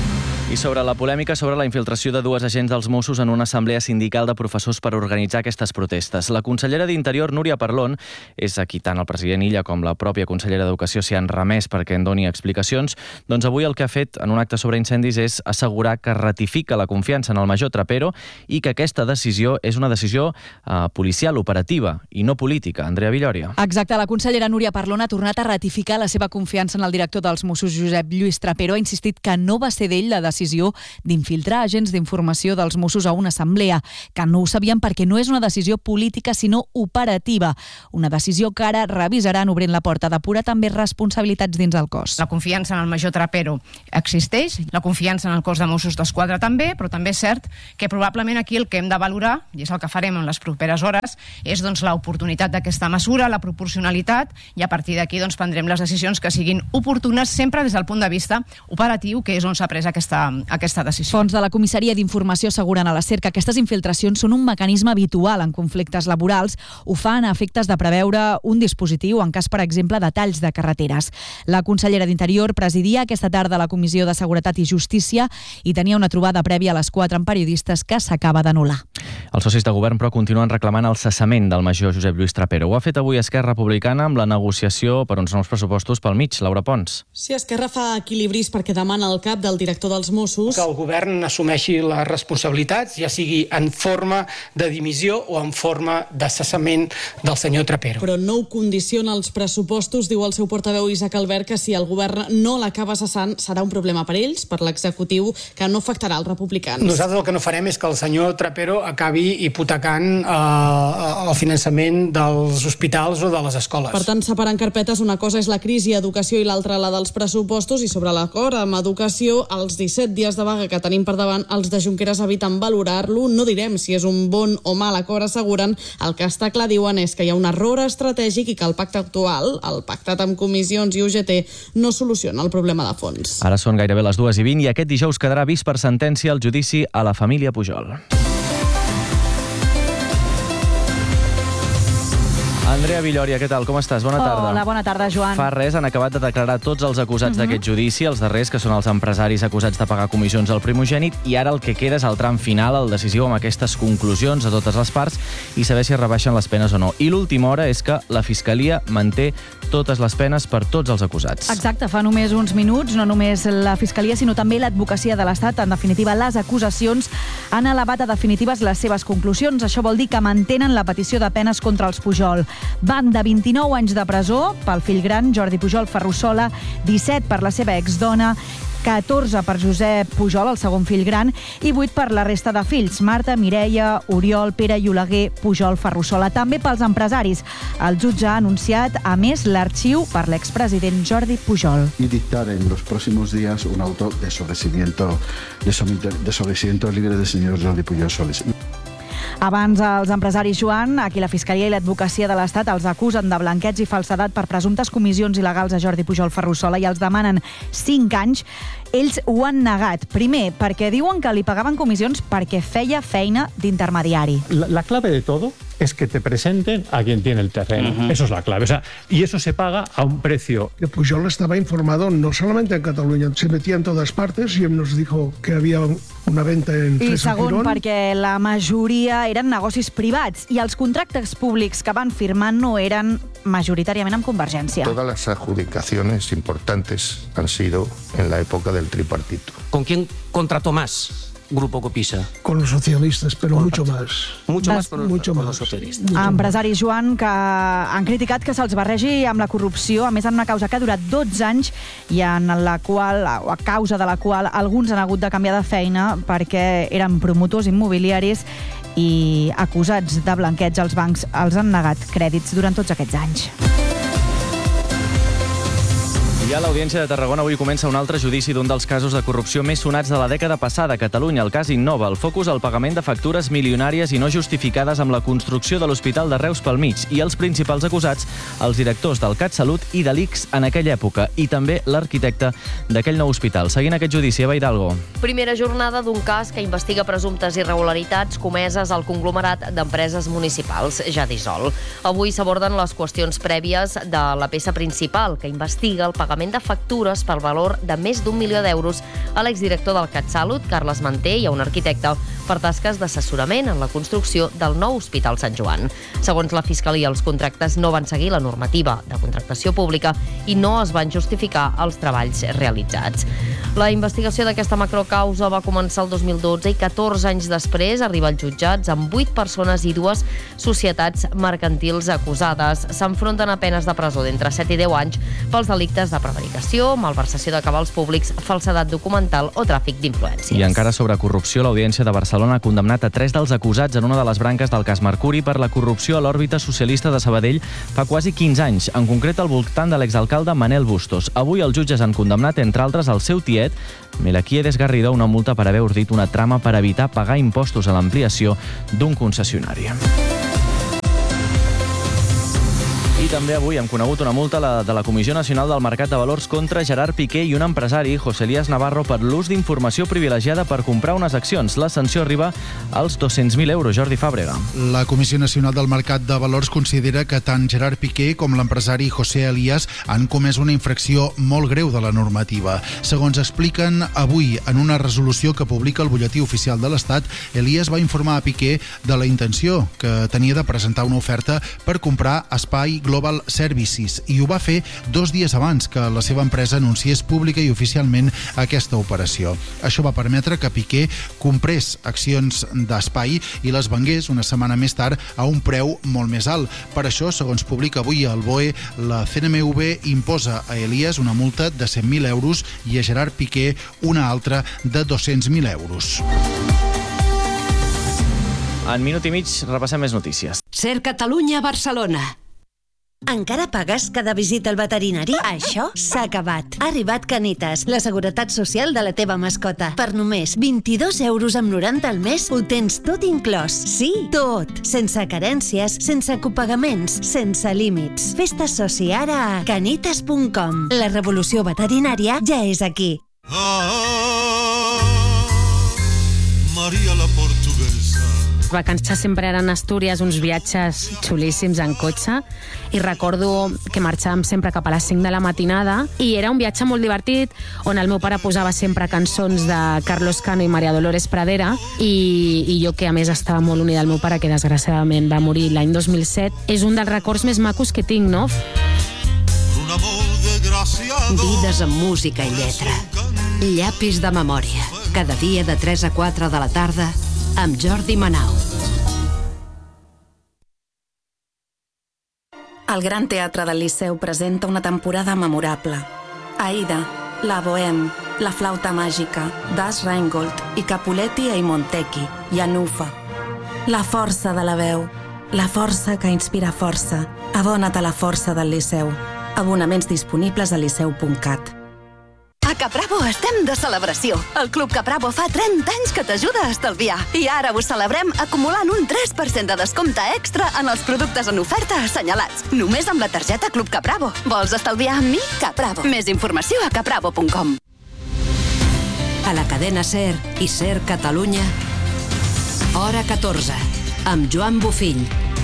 I sobre la polèmica sobre la infiltració de dues agents dels Mossos en una assemblea sindical de professors per organitzar aquestes protestes. La consellera d'Interior, Núria Parlon, és a qui tant el president Illa com la pròpia consellera d'Educació s'hi han remès perquè en doni explicacions. Doncs avui el que ha fet en un acte sobre incendis és assegurar que ratifica la confiança en el major Trapero i que aquesta decisió és una decisió eh, policial, operativa i no política. Andrea Villòria. Exacte, la consellera Núria Parlon ha tornat a ratificar la seva confiança en el director dels Mossos, Josep Lluís Trapero. Ha insistit que no va ser d'ell la decisió d'infiltrar agents d'informació dels Mossos a una assemblea, que no ho sabien perquè no és una decisió política sinó operativa. Una decisió que ara revisaran obrint la porta a depurar també responsabilitats dins el cos. La confiança en el major Trapero existeix, la confiança en el cos de Mossos d'Esquadra també, però també és cert que probablement aquí el que hem de valorar, i és el que farem en les properes hores, és doncs, l'oportunitat d'aquesta mesura, la proporcionalitat, i a partir d'aquí doncs, prendrem les decisions que siguin oportunes sempre des del punt de vista operatiu, que és on s'ha pres aquesta aquesta decisió. Fons de la Comissaria d'Informació asseguren a la SER que aquestes infiltracions són un mecanisme habitual en conflictes laborals. Ho fan a efectes de preveure un dispositiu en cas, per exemple, de talls de carreteres. La consellera d'Interior presidia aquesta tarda la Comissió de Seguretat i Justícia i tenia una trobada prèvia a les quatre amb periodistes que s'acaba d'anul·lar. Els socis de govern, però, continuen reclamant el cessament del major Josep Lluís Trapero. Ho ha fet avui Esquerra Republicana amb la negociació per uns nous pressupostos pel mig. Laura Pons. Si Esquerra fa equilibris perquè demana el cap del director dels Mossos, que el govern assumeixi les responsabilitats, ja sigui en forma de dimissió o en forma de cessament del senyor Trapero. Però no ho condiciona els pressupostos, diu el seu portaveu Isaac Albert, que si el govern no l'acaba cessant serà un problema per ells, per l'executiu, que no afectarà els republicans. Nosaltres el que no farem és que el senyor Trapero acabi hipotecant eh, el finançament dels hospitals o de les escoles. Per tant, separant carpetes, una cosa és la crisi a educació i l'altra la dels pressupostos, i sobre l'acord amb educació, els disset dies de vaga que tenim per davant, els de Junqueras eviten valorar-lo. No direm si és un bon o mal acord, asseguren. El que està clar, diuen, és que hi ha un error estratègic i que el pacte actual, el pactat amb comissions i U G T, no soluciona el problema de fons. Ara són gairebé les dues i vint i aquest dijous quedarà vist per sentència el judici a la família Pujol. Andrea Villòria, què tal? Com estàs? Bona tarda. Hola, bona tarda, Joan. Fa res han acabat de declarar tots els acusats uh-huh. d'aquest judici, els darrers, que són els empresaris acusats de pagar comissions al primogènit, i ara el que queda és el tram final, el decisiu amb aquestes conclusions a totes les parts i saber si es rebaixen les penes o no. I l'última hora és que la Fiscalia manté totes les penes per tots els acusats. Exacte, fa només uns minuts, no només la Fiscalia, sinó també l'Advocacia de l'Estat. En definitiva, les acusacions han elevat a definitives les seves conclusions. Això vol dir que mantenen la petició de penes contra els Pujol. Van de vint-i-nou anys de presó pel fill gran, Jordi Pujol Ferrusola, disset per la seva exdona, catorze per Josep Pujol, el segon fill gran, i vuit per la resta de fills, Marta, Mireia, Oriol, Pere i Oleguer Pujol Ferrusola. També pels empresaris. El jutge ha anunciat, a més, l'arxiu per l'expresident Jordi Pujol. Y dictar en los próximos días un auto de sobreseimiento, de sobreseimiento libre del señor Jordi Pujol Soles. Abans, els empresaris, Joan, a qui la Fiscalia i l'Advocacia de l'Estat els acusen de blanqueig i falsedat per presumptes comissions il·legals a Jordi Pujol Ferrusola i els demanen cinc anys, ells ho han negat. Primer, perquè diuen que li pagaven comissions perquè feia feina d'intermediari. La, la clave de todo es que te presenten a quien tiene el terreno. Uh-huh. Eso es la clave. O sea, y eso se paga a un precio. Pujol estaba informado no solamente en Cataluña, se metía en todas partes y nos dijo que había una venta en Freso Girón. I segon, perquè la majoria eren negocis privats i els contractes públics que van firmar no eren majoritàriament amb Convergència. Todas las adjudicaciones importantes han sido en la época del tripartito. ¿Con quién contrató más Grupo Copisa? Con los socialistas, pero con mucho más. Mucho más con, mucho con más. los socialistas. Empresaris, Joan, que han criticat que se'ls barregi amb la corrupció, a més en una causa que ha durat dotze anys i en la qual, o a causa de la qual, alguns han hagut de canviar de feina perquè eren promotors immobiliaris i acusats de blanqueig. Els bancs els han negat crèdits durant tots aquests anys. I a l'Audiència de Tarragona avui comença un altre judici d'un dels casos de corrupció més sonats de la dècada passada a Catalunya, el cas Innova. El focus al pagament de factures milionàries i no justificades amb la construcció de l'Hospital de Reus pel mig i els principals acusats, els directors del CatSalut i de l'I C S en aquella època i també l'arquitecte d'aquell nou hospital. Seguint aquest judici, Eva Hidalgo. Primera jornada d'un cas que investiga presumptes irregularitats comeses al conglomerat d'empreses municipals, ja dissolt. Avui s'aborden les qüestions prèvies de la peça principal que investiga el pagament pagament de factures per valor de més d'un milió d'euros a l'exdirector del CatSalut, Carles Manté, i a un arquitecte per tasques d'assessorament en la construcció del nou Hospital Sant Joan. Segons la Fiscalia, els contractes no van seguir la normativa de contractació pública i no es van justificar els treballs realitzats. La investigació d'aquesta macrocausa va començar el dos mil dotze i catorze anys després arriba als jutjats amb vuit persones i dues societats mercantils acusades. S'enfronten a penes de presó d'entre set i deu anys pels delictes de prevaricació, malversació de cabals públics, falsedat documental o tràfic d'influències. I encara sobre corrupció, l'Audiència de Barcelona ha condemnat a tres dels acusats en una de les branques del cas Mercuri per la corrupció a l'òrbita socialista de Sabadell fa quasi quinze anys, en concret al voltant de l'exalcalde Manel Bustos. Avui els jutges han condemnat, entre altres, el seu tiet, Melquiades Garrido, una multa per haver ordit una trama per evitar pagar impostos a l'ampliació d'un concessionari. I també avui hem conegut una multa de la Comissió Nacional del Mercat de Valors contra Gerard Piqué i un empresari, José Elías Navarro, per l'ús d'informació privilegiada per comprar unes accions. La sanció arriba als dos-cents mil euros. Jordi Fàbrega. La Comissió Nacional del Mercat de Valors considera que tant Gerard Piqué com l'empresari José Elías han comès una infracció molt greu de la normativa. Segons expliquen avui en una resolució que publica el Butlletí Oficial de l'Estat, Elías va informar a Piqué de la intenció que tenia de presentar una oferta per comprar Espai Global Services i ho va fer dos dies abans que la seva empresa anunciés pública i oficialment aquesta operació. Això va permetre que Piqué comprés accions d'Espai i les vengués una setmana més tard a un preu molt més alt. Per això, segons publica avui el B O E, la C N M V imposa a Elías una multa de cent mil euros i a Gerard Piqué una altra de dos-cents mil euros. En minut i mig repassem més notícies. Ser Catalunya, Barcelona. Encara pagues cada visita al veterinari? Això s'ha acabat. Ha arribat Canitas, la seguretat social de la teva mascota. Per només vint-i-dos euros amb noranta al mes ho tens tot inclòs. Sí, tot. Sense carències, sense copagaments, sense límits. Fes-te soci ara a canitas punt com. La revolució veterinària ja és aquí. Ah, Maria la Portuguesa. Les vacances sempre eren a Astúries, uns viatges xulíssims en cotxe, i recordo que marxàvem sempre cap a les cinc de la matinada i era un viatge molt divertit on el meu pare posava sempre cançons de Carlos Cano i María Dolores Pradera i, i jo, que a més estava molt unida al meu pare, que desgraciadament va morir l'any dos mil set, és un dels records més macos que tinc, no? Vides amb música i lletra. Llapis de memòria. Cada dia de tres a quatre de la tarda amb Jordi Manau. El Gran Teatre del Liceu presenta una temporada memorable. Aida, La Bohème, La Flauta Màgica, Das Rheingold i Capuletti e Montecchi, i Anufa. La força de la veu, la força que inspira força. Abona't a la força del Liceu. Abonaments disponibles a liceu punt cat. A Capravo estem de celebració. El Club Capravo fa trenta anys que t'ajuda a estalviar. I ara ho celebrem acumulant un tres per cent de descompte extra en els productes en oferta assenyalats. Només amb la targeta Club Capravo. Vols estalviar amb mi? Capravo. Més informació a capravo punt com. A la cadena SER i SER Catalunya, hora catorze, amb Joan Bofill.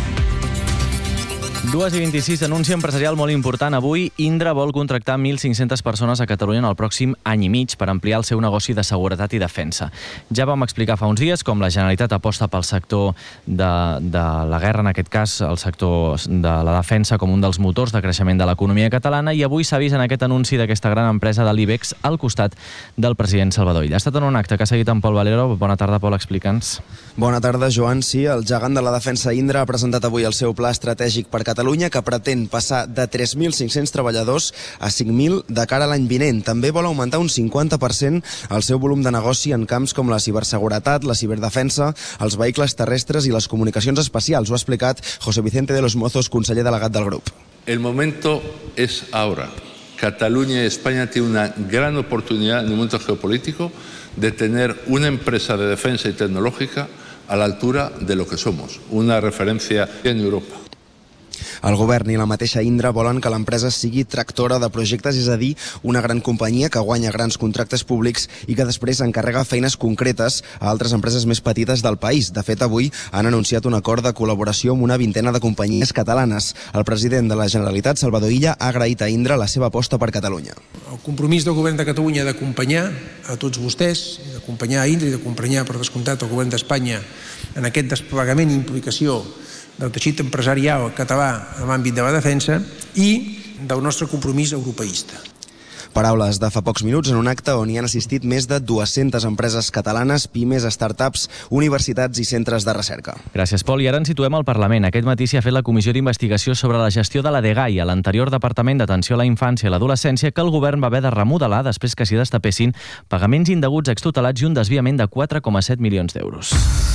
dues i vint-i-sis, anunci empresarial molt important. Avui, Indra vol contractar mil cinc-centes persones a Catalunya en el pròxim any i mig per ampliar el seu negoci de seguretat i defensa. Ja vam explicar fa uns dies com la Generalitat aposta pel sector de, de la guerra, en aquest cas, el sector de la defensa, com un dels motors de creixement de l'economia catalana, i avui s'ha vist en aquest anunci d'aquesta gran empresa de l'IBEX al costat del president Salvador Illa. Ha estat en un acte que ha seguit en Pol Valero. Bona tarda, Pol, explica'ns. Bona tarda, Joan. Sí, el gegant de la defensa Indra ha presentat avui el seu pla estratègic per Catalunya, que pretén passar de tres mil cinc-cents treballadors a cinc mil de cara a l'any vinent. També vol augmentar un cinquanta per cent el seu volum de negoci en camps com la ciberseguretat, la ciberdefensa, els vehicles terrestres i les comunicacions espacials. Ho ha explicat José Vicente de los Mozos, conseller delegat del grup. El momento es ahora. Cataluña y España tienen una gran oportunidad en el momento geopolítico de tener una empresa de defensa y tecnológica a la altura de lo que somos, una referencia en Europa. El govern i la mateixa Indra volen que l'empresa sigui tractora de projectes, és a dir, una gran companyia que guanya grans contractes públics i que després encarrega feines concretes a altres empreses més petites del país. De fet, avui han anunciat un acord de col·laboració amb una vintena de companyies catalanes. El president de la Generalitat, Salvador Illa, ha agraït a Indra la seva aposta per Catalunya. El compromís del govern de Catalunya d'acompanyar a tots vostès, d'acompanyar a Indra i d'acompanyar, per descomptat, el govern d'Espanya en aquest desplegament i implicació del teixit empresarial català en l'àmbit de la defensa i del nostre compromís europeista. Paraules de fa pocs minuts en un acte on hi han assistit més de dues-centes empreses catalanes, pimes, startups, universitats i centres de recerca. Gràcies, Pol. I ara ens situem al Parlament. Aquest matí s'ha fet la comissió d'investigació sobre la gestió de la DGAI, l'anterior Departament d'Atenció a la Infància i l'Adolescència, que el govern va haver de remodelar després que s'hi destapessin pagaments indeguts extutelats i un desviament de quatre coma set milions d'euros.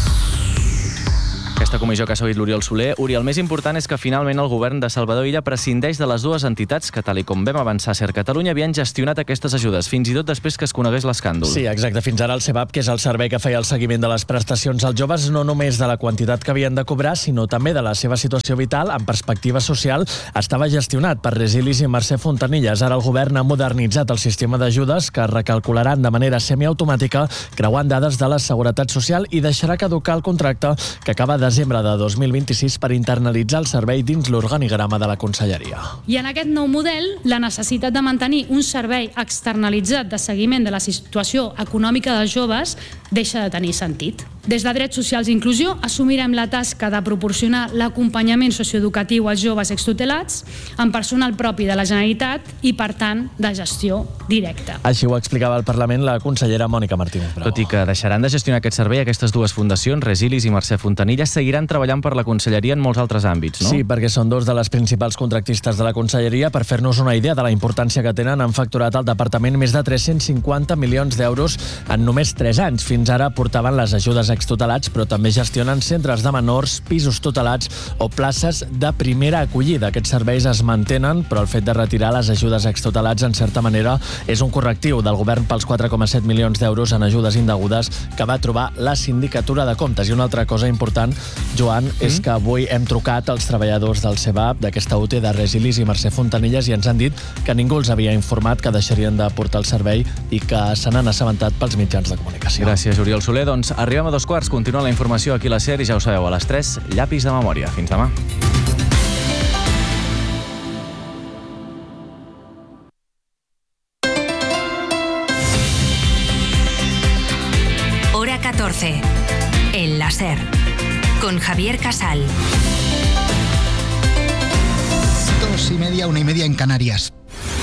Aquesta comissió que ha seguit l'Oriol Soler. Uri, el més important és que finalment el govern de Salvador Illa prescindeix de les dues entitats que, tal i com vam avançar a Ser Catalunya, havien gestionat aquestes ajudes, fins i tot després que es conegués l'escàndol. Sí, exacte. Fins ara el C E B A P, que és el servei que feia el seguiment de les prestacions als joves, no només de la quantitat que havien de cobrar, sinó també de la seva situació vital, en perspectiva social, estava gestionat per Resilis i Mercè Fontanilles. Ara el govern ha modernitzat el sistema d'ajudes, que recalcularan de manera semiautomàtica, creuant dades de la Seguretat Social, i deixarà caducar el contracte que acaba de desembre de dos mil vint-i-sis per internalitzar el servei dins l'organigrama de la Conselleria. I en aquest nou model, la necessitat de mantenir un servei externalitzat de seguiment de la situació econòmica dels joves deixa de tenir sentit. Des de Drets Socials i Inclusió assumirem la tasca de proporcionar l'acompanyament socioeducatiu als joves extutelats amb personal propi de la Generalitat i, per tant, de gestió directa. Així ho explicava al Parlament la consellera Mònica Martínez Bravo. Tot i que deixaran de gestionar aquest servei, aquestes dues fundacions, Resilis i Mercè Fontanilles, seguiran treballant per la Conselleria en molts altres àmbits, no? Sí, perquè són dos de les principals contractistes de la Conselleria. Per fer-nos una idea de la importància que tenen, han facturat al Departament més de tres-cents cinquanta milions d'euros en només tres anys. Fins ara portaven les ajudes extutelats, però també gestionen centres de menors, pisos tutelats o places de primera acollida. Aquests serveis es mantenen, però el fet de retirar les ajudes extutelats, en certa manera, és un correctiu del govern pels quatre coma set milions d'euros en ajudes indegudes que va trobar la Sindicatura de Comptes. I una altra cosa important, Joan, mm. és que avui hem trucat als treballadors del C E B A P, d'aquesta U T de Resilis i Mercè Fontanilles, i ens han dit que ningú els havia informat que deixarien de portar el servei i que se n'han assabentat pels mitjans de comunicació. Gràcies, Oriol Soler. Doncs arribem a dos quarts. Continua la informació aquí a la SER i ja ho sabeu, a les tres, llapis de memòria. Fins demà. Hora catorce. En la SER. Con Javier Casal. Dos y media, una y media en Canarias.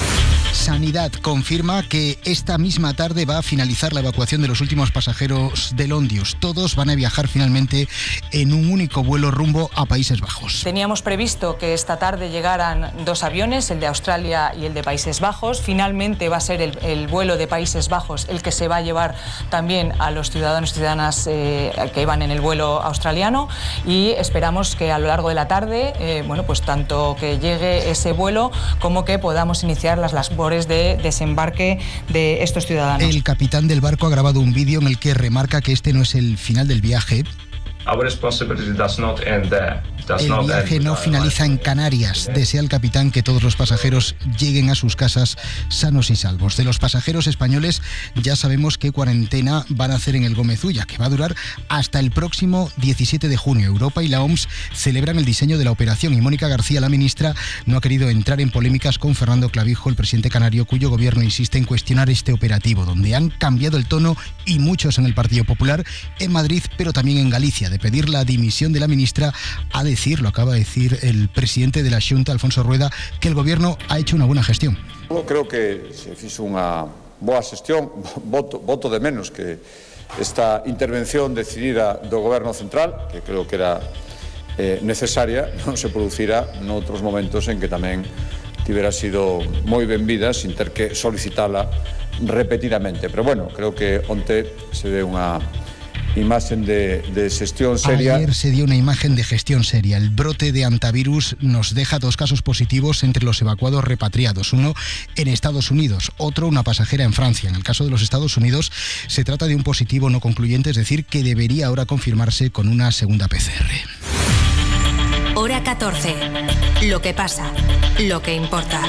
Sanidad confirma que esta misma tarde va a finalizar la evacuación de los últimos pasajeros del Ondius. Todos van a viajar finalmente en un único vuelo rumbo a Países Bajos. Teníamos previsto que esta tarde llegaran dos aviones, el de Australia y el de Países Bajos. Finalmente va a ser el, el vuelo de Países Bajos el que se va a llevar también a los ciudadanos y ciudadanas eh, que iban en el vuelo australiano, y esperamos que a lo largo de la tarde, eh, bueno, pues tanto que llegue ese vuelo como que podamos iniciar las labores de desembarque de estos ciudadanos. El capitán del barco ha grabado un vídeo en el que remarca que este no es el final del viaje. Our responsibility does not end there. El viaje no finaliza en Canarias. Desea el capitán que todos los pasajeros lleguen a sus casas sanos y salvos. De los pasajeros españoles ya sabemos qué cuarentena van a hacer en el Gómez Ulla, que va a durar hasta el próximo diecisiete de junio. Europa y la O M S celebran el diseño de la operación y Mónica García, la ministra, no ha querido entrar en polémicas con Fernando Clavijo, el presidente canario, cuyo gobierno insiste en cuestionar este operativo, donde han cambiado el tono y muchos en el Partido Popular, en Madrid, pero también en Galicia, de pedir la dimisión de la ministra a decir, lo acaba de decir el presidente de la Xunta, Alfonso Rueda, que el gobierno ha hecho una buena gestión. Eu creo que se fixo unha boa xestión, voto, voto de menos que esta intervención decidida do goberno central, que creo que era eh, necesaria, non se producira noutros momentos en que tamén tivera sido moi benvida sin ter que solicitala repetidamente. Pero bueno, creo que onte se ve unha imagen de, de gestión seria. Ayer se dio una imagen de gestión seria. El brote de antivirus nos deja dos casos positivos entre los evacuados repatriados. Uno en Estados Unidos, otro una pasajera en Francia. En el caso de los Estados Unidos se trata de un positivo no concluyente, es decir, que debería ahora confirmarse con una segunda P C R. Hora catorce. Lo que pasa, lo que importa.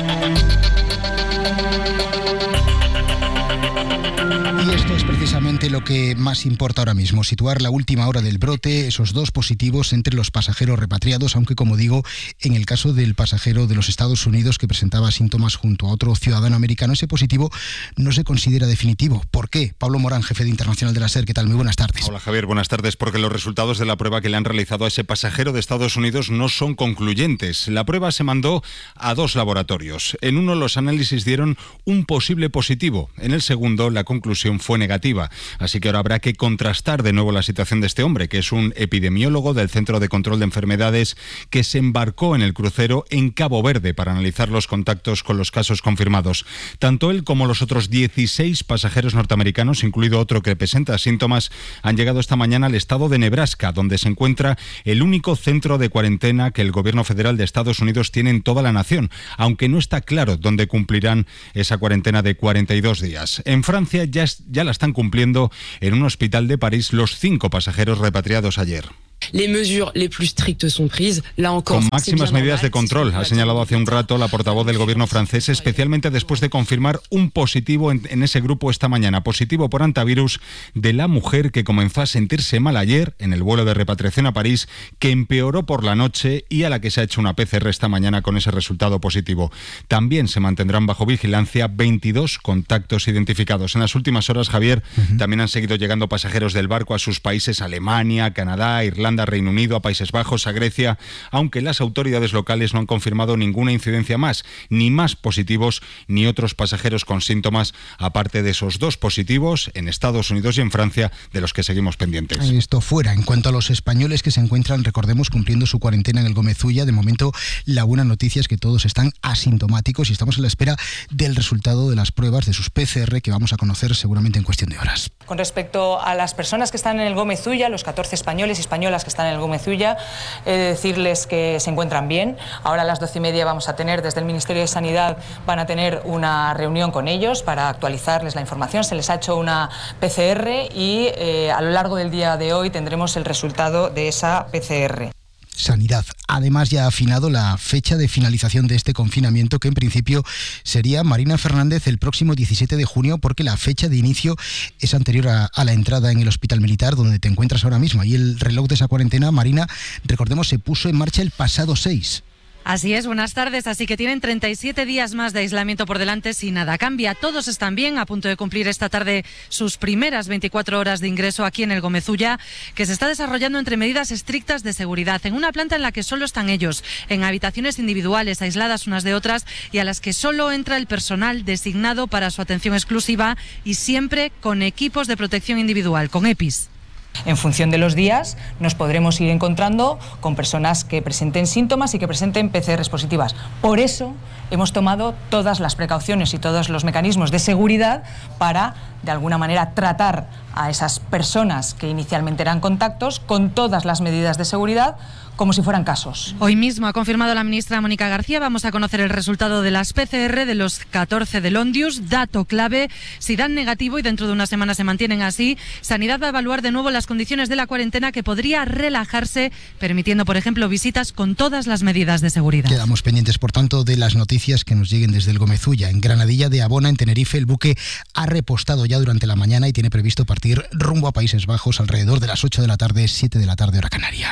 Y esto es precisamente lo que más importa ahora mismo, situar la última hora del brote, esos dos positivos entre los pasajeros repatriados, aunque como digo, en el caso del pasajero de los Estados Unidos que presentaba síntomas junto a otro ciudadano americano, ese positivo no se considera definitivo. ¿Por qué? Pablo Morán, jefe de Internacional de la SER, ¿qué tal? Muy buenas tardes. Hola Javier, buenas tardes. Porque los resultados de la prueba que le han realizado a ese pasajero de Estados Unidos no son concluyentes. La prueba se mandó a dos laboratorios. En uno los análisis dieron un posible positivo, en el segundo la conclusión fue negativa. Así que ahora habrá que contrastar de nuevo la situación de este hombre, que es un epidemiólogo del Centro de Control de Enfermedades que se embarcó en el crucero en Cabo Verde para analizar los contactos con los casos confirmados. Tanto él como los otros dieciséis pasajeros norteamericanos, incluido otro que presenta síntomas, han llegado esta mañana al estado de Nebraska, donde se encuentra el único centro de cuarentena que el gobierno federal de Estados Unidos tiene en toda la nación, aunque no está claro dónde cumplirán esa cuarentena de cuarenta y dos días. En Francia ya, ya la están cumpliendo en un hospital de París los cinco pasajeros repatriados ayer. Les mesures les plus strictes sont prises. Là encore, con máximas medidas de control, ha señalado hace un rato la portavoz del gobierno francés, especialmente después de confirmar un positivo en, en ese grupo esta mañana, positivo por hantavirus de la mujer que comenzó a sentirse mal ayer en el vuelo de repatriación a París, que empeoró por la noche y a la que se ha hecho una P C R esta mañana con ese resultado positivo. También se mantendrán bajo vigilancia veintidós contactos identificados. En las últimas horas, Javier, uh-huh. también han seguido llegando pasajeros del barco a sus países, Alemania, Canadá, Irlanda, a Reino Unido, a Países Bajos, a Grecia, aunque las autoridades locales no han confirmado ninguna incidencia más, ni más positivos, ni otros pasajeros con síntomas, aparte de esos dos positivos en Estados Unidos y en Francia, de los que seguimos pendientes. Esto fuera. En cuanto a los españoles que se encuentran, recordemos, cumpliendo su cuarentena en el Gómez-Ulla, de momento la buena noticia es que todos están asintomáticos y estamos a la espera del resultado de las pruebas de sus P C R que vamos a conocer seguramente en cuestión de horas. Con respecto a las personas que están en el Gómez-Ulla, los catorce españoles y españolas que están en el Gómez-Ulla, he de decirles que se encuentran bien. Ahora a las doce y media vamos a tener, desde el Ministerio de Sanidad, van a tener una reunión con ellos para actualizarles la información. Se les ha hecho una P C R y eh, a lo largo del día de hoy tendremos el resultado de esa P C R. Sanidad. Además, ya ha afinado la fecha de finalización de este confinamiento, que en principio sería, Marina Fernández, el próximo diecisiete de junio, porque la fecha de inicio es anterior a, a la entrada en el Hospital Militar, donde te encuentras ahora mismo. Y el reloj de esa cuarentena, Marina, recordemos, se puso en marcha el pasado seis. Así es, buenas tardes. Así que tienen treinta y siete días más de aislamiento por delante si nada cambia. Todos están bien, a punto de cumplir esta tarde sus primeras veinticuatro horas de ingreso aquí en el Gómez-Ulla, que se está desarrollando entre medidas estrictas de seguridad, en una planta en la que solo están ellos, en habitaciones individuales, aisladas unas de otras, y a las que solo entra el personal designado para su atención exclusiva y siempre con equipos de protección individual, con EPIs. En función de los días nos podremos ir encontrando con personas que presenten síntomas y que presenten P C Rs positivas. Por eso hemos tomado todas las precauciones y todos los mecanismos de seguridad para, de alguna manera, tratar a esas personas que inicialmente eran contactos con todas las medidas de seguridad, como si fueran casos. Hoy mismo ha confirmado la ministra Mónica García, vamos a conocer el resultado de las P C R de los catorce del Ondius, dato clave. Si dan negativo y dentro de una semana se mantienen así, Sanidad va a evaluar de nuevo las condiciones de la cuarentena, que podría relajarse, permitiendo, por ejemplo, visitas con todas las medidas de seguridad. Quedamos pendientes, por tanto, de las noticias que nos lleguen desde el Gómez-Ulla. En Granadilla de Abona, en Tenerife, el buque ha repostado ya durante la mañana y tiene previsto partir rumbo a Países Bajos alrededor de las ocho de la tarde, siete de la tarde, hora canaria.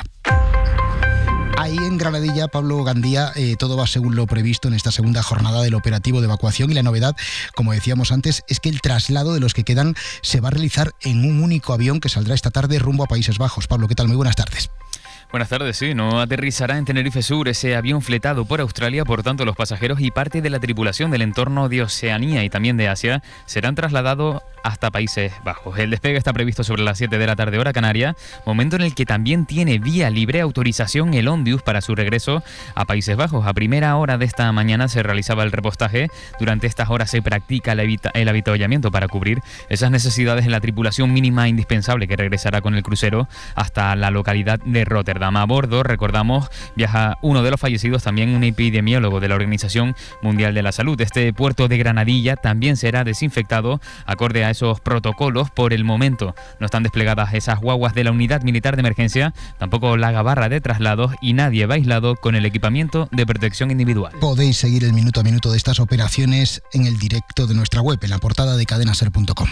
Ahí en Granadilla, Pablo Gandía, eh, todo va según lo previsto en esta segunda jornada del operativo de evacuación, y la novedad, como decíamos antes, es que el traslado de los que quedan se va a realizar en un único avión que saldrá esta tarde rumbo a Países Bajos. Pablo, ¿qué tal? Muy buenas tardes. Buenas tardes, sí, no aterrizará en Tenerife Sur ese avión fletado por Australia, por tanto los pasajeros y parte de la tripulación del entorno de Oceanía y también de Asia serán trasladados hasta Países Bajos. El despegue está previsto sobre las siete de la tarde, hora canaria, momento en el que también tiene vía libre autorización el Ondius para su regreso a Países Bajos. A primera hora de esta mañana se realizaba el repostaje. Durante estas horas se practica el, habita- el avituallamiento para cubrir esas necesidades en la tripulación mínima indispensable que regresará con el crucero hasta la localidad de Rotterdam. Ámsterdam. A bordo, recordamos, viaja uno de los fallecidos, también un epidemiólogo de la Organización Mundial de la Salud. Este puerto de Granadilla también será desinfectado acorde a esos protocolos. Por el momento no están desplegadas esas guaguas de la Unidad Militar de Emergencia, tampoco la gabarra de traslados, y nadie va aislado con el equipamiento de protección individual. Podéis seguir el minuto a minuto de estas operaciones en el directo de nuestra web, en la portada de cadena ser punto com.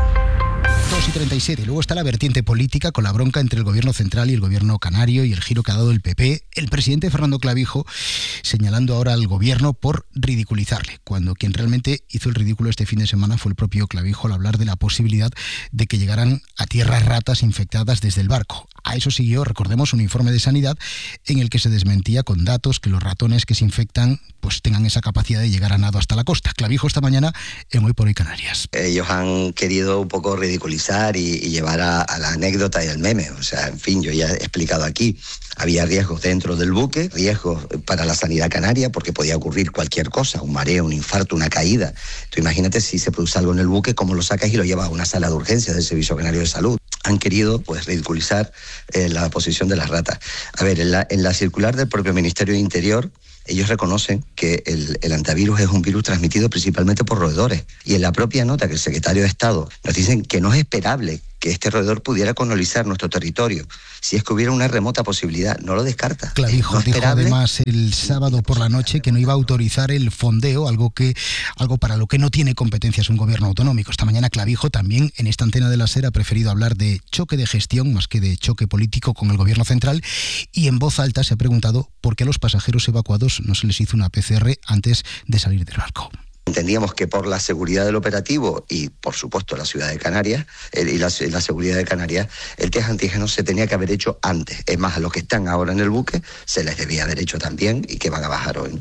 dos y treinta y siete. Luego está la vertiente política con la bronca entre el gobierno central y el gobierno canario y el giro que ha dado el P P. El presidente Fernando Clavijo señalando ahora al gobierno por ridiculizarle, cuando quien realmente hizo el ridículo este fin de semana fue el propio Clavijo al hablar de la posibilidad de que llegaran a tierra ratas infectadas desde el barco. A eso siguió, recordemos, un informe de Sanidad en el que se desmentía con datos que los ratones que se infectan pues tengan esa capacidad de llegar a nado hasta la costa. Clavijo esta mañana en Hoy por Hoy Canarias. Ellos han querido un poco ridiculizar y, y llevar a, a la anécdota y al meme. O sea, en fin, yo ya he explicado aquí. Había riesgos dentro del buque, riesgos para la sanidad canaria, porque podía ocurrir cualquier cosa, un mareo, un infarto, una caída. Tú imagínate si se produce algo en el buque, cómo lo sacas y lo llevas a una sala de urgencias del Servicio Canario de Salud. Han querido pues ridiculizar eh, la posición de las ratas. A ver, en la, en la circular del propio Ministerio de Interior, ellos reconocen que el, el antivirus es un virus transmitido principalmente por roedores. Y en la propia nota que el secretario de Estado nos dicen que no es esperable que este roedor pudiera colonizar nuestro territorio si es que hubiera una remota posibilidad. No lo descarta. Clavijo dijo además el sábado por la noche que no iba a autorizar el fondeo, algo que algo para lo que no tiene competencias un gobierno autonómico. Esta mañana Clavijo también en esta antena de la SER ha preferido hablar de choque de gestión más que de choque político con el gobierno central, y en voz alta se ha preguntado por qué a los pasajeros evacuados no se les hizo una P C R antes de salir del barco. Entendíamos que por la seguridad del operativo y, por supuesto, la ciudad de Canarias el, y la, la seguridad de Canarias, el test antígeno se tenía que haber hecho antes. Es más, a los que están ahora en el buque se les debía haber hecho también y que van a bajar hoy, ¿no?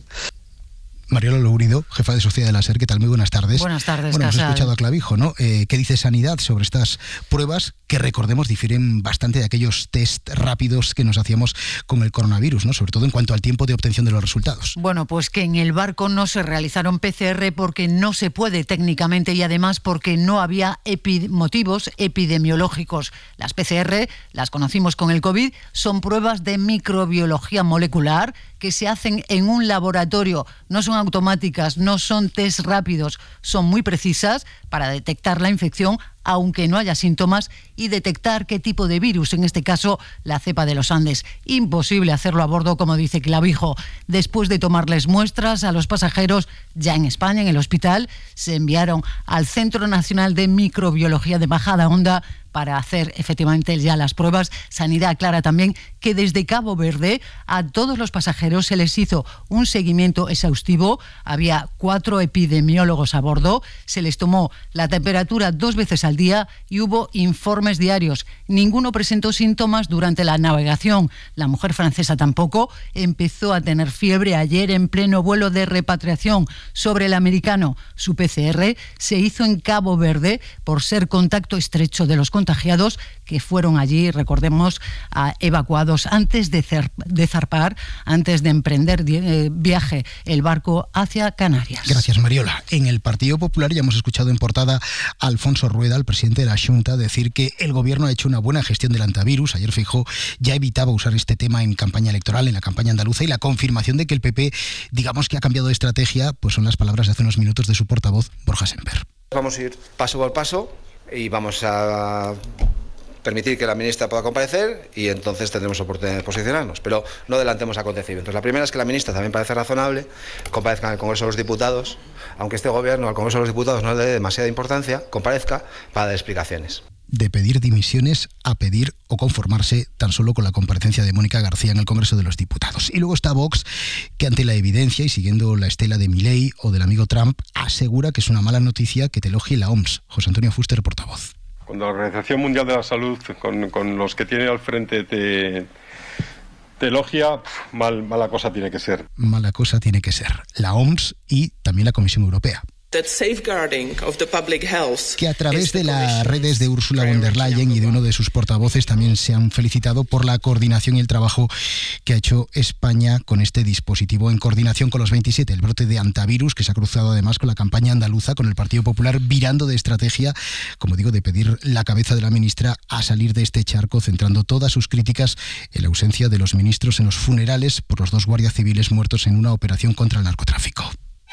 Mariola Lourido, jefa de Sociedad de la SER, ¿qué tal? Muy buenas tardes. Buenas tardes, Bueno, hemos Casal. escuchado a Clavijo, ¿no? Eh, ¿Qué dice Sanidad sobre estas pruebas que, recordemos, difieren bastante de aquellos test rápidos que nos hacíamos con el coronavirus, ¿no? Sobre todo en cuanto al tiempo de obtención de los resultados. Bueno, pues que en el barco no se realizaron P C R porque no se puede técnicamente y además porque no había epi- motivos epidemiológicos. Las P C R, las conocimos con el COVID, son pruebas de microbiología molecular que se hacen en un laboratorio. No son automáticas, no son test rápidos, son muy precisas para detectar la infección aunque no haya síntomas y detectar qué tipo de virus, en este caso la cepa de los Andes. Imposible hacerlo a bordo, como dice Clavijo. Después de tomarles muestras a los pasajeros, ya en España, en el hospital, se enviaron al Centro Nacional de Microbiología de Bajada Onda para hacer efectivamente ya las pruebas. Sanidad aclara también que desde Cabo Verde a todos los pasajeros se les hizo un seguimiento exhaustivo. Había cuatro epidemiólogos a bordo, se les tomó la temperatura dos veces al día y hubo informes diarios. Ninguno presentó síntomas durante la navegación. La mujer francesa tampoco. Empezó a tener fiebre ayer en pleno vuelo de repatriación. Sobre el americano, su P C R se hizo en Cabo Verde por ser contacto estrecho de los contagiados que fueron allí, recordemos, a, evacuados antes de, cer- de zarpar, antes de emprender di- eh, viaje el barco hacia Canarias. Gracias, Mariola. En el Partido Popular ya hemos escuchado en portada a Alfonso Rueda, el presidente de la Xunta, decir que el gobierno ha hecho una buena gestión del antivirus. Ayer Feijóo ya evitaba usar este tema en campaña electoral, en la campaña andaluza, y la confirmación de que el P P, digamos que ha cambiado de estrategia, pues son las palabras de hace unos minutos de su portavoz, Borja Semper. Vamos a ir paso por paso y vamos a permitir que la ministra pueda comparecer y entonces tendremos oportunidad de posicionarnos, pero no adelantemos acontecimientos. La primera es que la ministra también parece razonable, comparezca en el Congreso de los Diputados, aunque este gobierno al Congreso de los Diputados no le dé demasiada importancia, comparezca para dar explicaciones. De pedir dimisiones a pedir o conformarse tan solo con la comparecencia de Mónica García en el Congreso de los Diputados. Y luego está Vox, que ante la evidencia y siguiendo la estela de Milei o del amigo Trump, asegura que es una mala noticia que te elogie la O M S. José Antonio Fuster, portavoz. Cuando la Organización Mundial de la Salud, con, con los que tiene al frente, te, te elogia, mal, mala cosa tiene que ser. Mala cosa tiene que ser. La O M S y también la Comisión Europea. que a través de las redes de Ursula von der Leyen y de uno de sus portavoces también se han felicitado por la coordinación y el trabajo que ha hecho España con este dispositivo en coordinación con los veintisiete, el brote de antivirus que se ha cruzado además con la campaña andaluza, con el Partido Popular virando de estrategia, como digo, de pedir la cabeza de la ministra a salir de este charco, centrando todas sus críticas en la ausencia de los ministros en los funerales por los dos guardias civiles muertos en una operación contra el narcotráfico.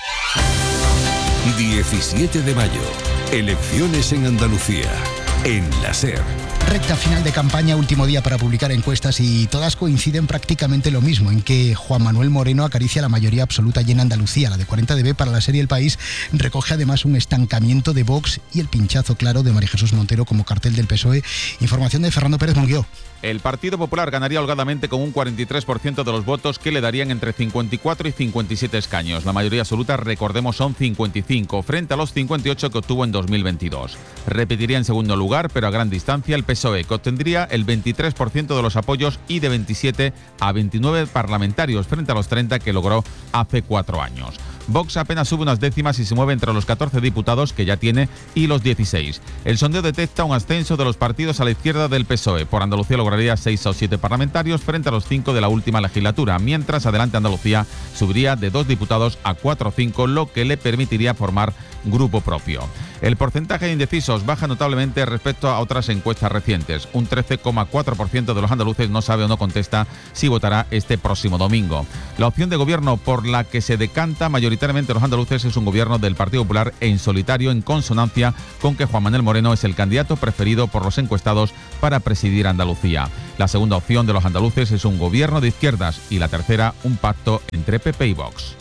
diecisiete de mayo, elecciones en Andalucía, en la SER. Recta final de campaña, último día para publicar encuestas y todas coinciden prácticamente lo mismo, en que Juan Manuel Moreno acaricia la mayoría absoluta y en Andalucía. La de cuarenta de B para la serie El País recoge además un estancamiento de Vox y el pinchazo claro de María Jesús Montero como cartel del P S O E. Información de Fernando Pérez Monguió. El Partido Popular ganaría holgadamente con un cuarenta y tres por ciento de los votos que le darían entre cincuenta y cuatro y cincuenta y siete escaños. La mayoría absoluta, recordemos, son cincuenta y cinco, frente a los cincuenta y ocho que obtuvo en dos mil veintidós. Repetiría en segundo lugar, pero a gran distancia, el P S O E, que obtendría el veintitrés por ciento de los apoyos y de veintisiete a veintinueve parlamentarios, frente a los treinta que logró hace cuatro años. Vox apenas sube unas décimas y se mueve entre los catorce diputados que ya tiene y los dieciséis. El sondeo detecta un ascenso de los partidos a la izquierda del P S O E. Por Andalucía lograría seis o siete parlamentarios frente a los cinco de la última legislatura, mientras Adelante Andalucía subiría de dos diputados a cuatro o cinco, lo que le permitiría formar grupo propio. El porcentaje de indecisos baja notablemente respecto a otras encuestas recientes. Un trece coma cuatro por ciento de los andaluces no sabe o no contesta si votará este próximo domingo. La opción de gobierno por la que se decanta mayoritariamente los andaluces es un gobierno del Partido Popular en solitario, en consonancia con que Juan Manuel Moreno es el candidato preferido por los encuestados para presidir Andalucía. La segunda opción de los andaluces es un gobierno de izquierdas y la tercera un pacto entre P P y Vox.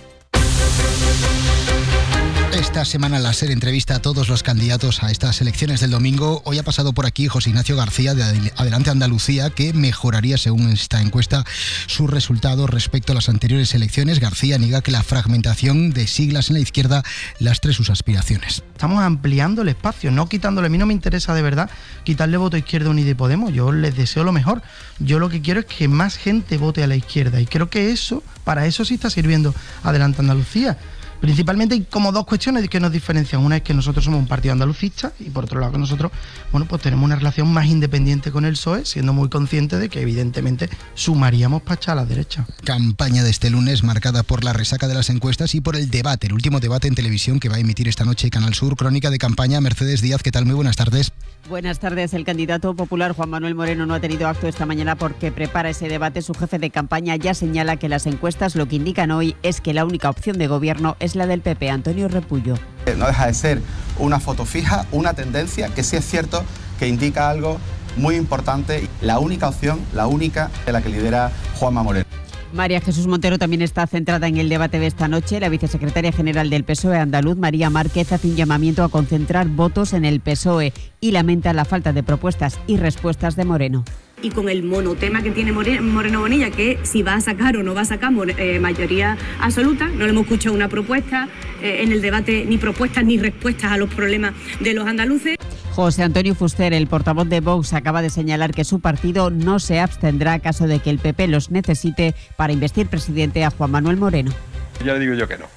Esta semana la SER entrevista a todos los candidatos a estas elecciones del domingo. Hoy ha pasado por aquí José Ignacio García de Adelante Andalucía, que mejoraría, según esta encuesta, sus resultados respecto a las anteriores elecciones. García niega que la fragmentación de siglas en la izquierda lastre sus aspiraciones. Estamos ampliando el espacio, no quitándole. A mí no me interesa de verdad quitarle voto a Izquierda Unida y Podemos. Yo les deseo lo mejor. Yo lo que quiero es que más gente vote a la izquierda y creo que eso, para eso sí está sirviendo Adelante Andalucía. Principalmente hay como dos cuestiones que nos diferencian. Una es que nosotros somos un partido andalucista y por otro lado que nosotros, bueno, pues tenemos una relación más independiente con el P S O E, siendo muy conscientes de que evidentemente sumaríamos para echar a la derecha. Campaña de este lunes marcada por la resaca de las encuestas y por el debate, el último debate en televisión que va a emitir esta noche Canal Sur. Crónica de campaña, Mercedes Díaz, ¿qué tal? Muy buenas tardes. Buenas tardes. El candidato popular Juan Manuel Moreno no ha tenido acto esta mañana porque prepara ese debate. Su jefe de campaña ya señala que las encuestas lo que indican hoy es que la única opción de gobierno es la del P P. Antonio Repullo. No deja de ser una foto fija, una tendencia que sí es cierto que indica algo muy importante. La única opción, la única de la que lidera Juanma Moreno. María Jesús Montero también está centrada en el debate de esta noche. La vicesecretaria general del P S O E andaluz, María Márquez, hace un llamamiento a concentrar votos en el P S O E y lamenta la falta de propuestas y respuestas de Moreno. Y con el monotema que tiene Moreno Bonilla, que si va a sacar o no va a sacar eh, mayoría absoluta, no le hemos escuchado una propuesta eh, en el debate, ni propuestas ni respuestas a los problemas de los andaluces. José Antonio Fuster, el portavoz de Vox, acaba de señalar que su partido no se abstendrá a caso de que el P P los necesite para investir presidente a Juan Manuel Moreno. Ya le digo yo que no.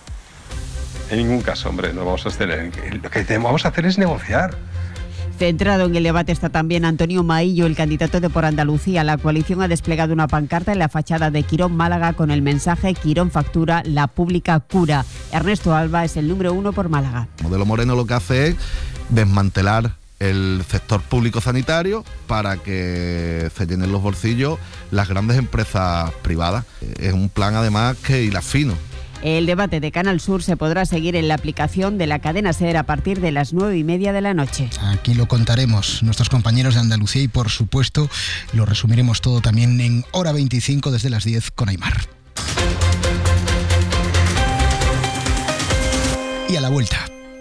En ningún caso, hombre, no vamos a abstener. Lo que vamos a hacer es negociar. Centrado en el debate está también Antonio Maillo, el candidato de Por Andalucía. La coalición ha desplegado una pancarta en la fachada de Quirón Málaga con el mensaje Quirón factura, la pública cura. Ernesto Alba es el número uno por Málaga. El modelo Moreno lo que hace es desmantelar el sector público sanitario para que se llenen los bolsillos las grandes empresas privadas. Es un plan además que hila fino. El debate de Canal Sur se podrá seguir en la aplicación de la cadena SER a partir de las nueve y media de la noche. Aquí lo contaremos nuestros compañeros de Andalucía y por supuesto lo resumiremos todo también en Hora veinticinco desde las diez con Aymar. Y a la vuelta.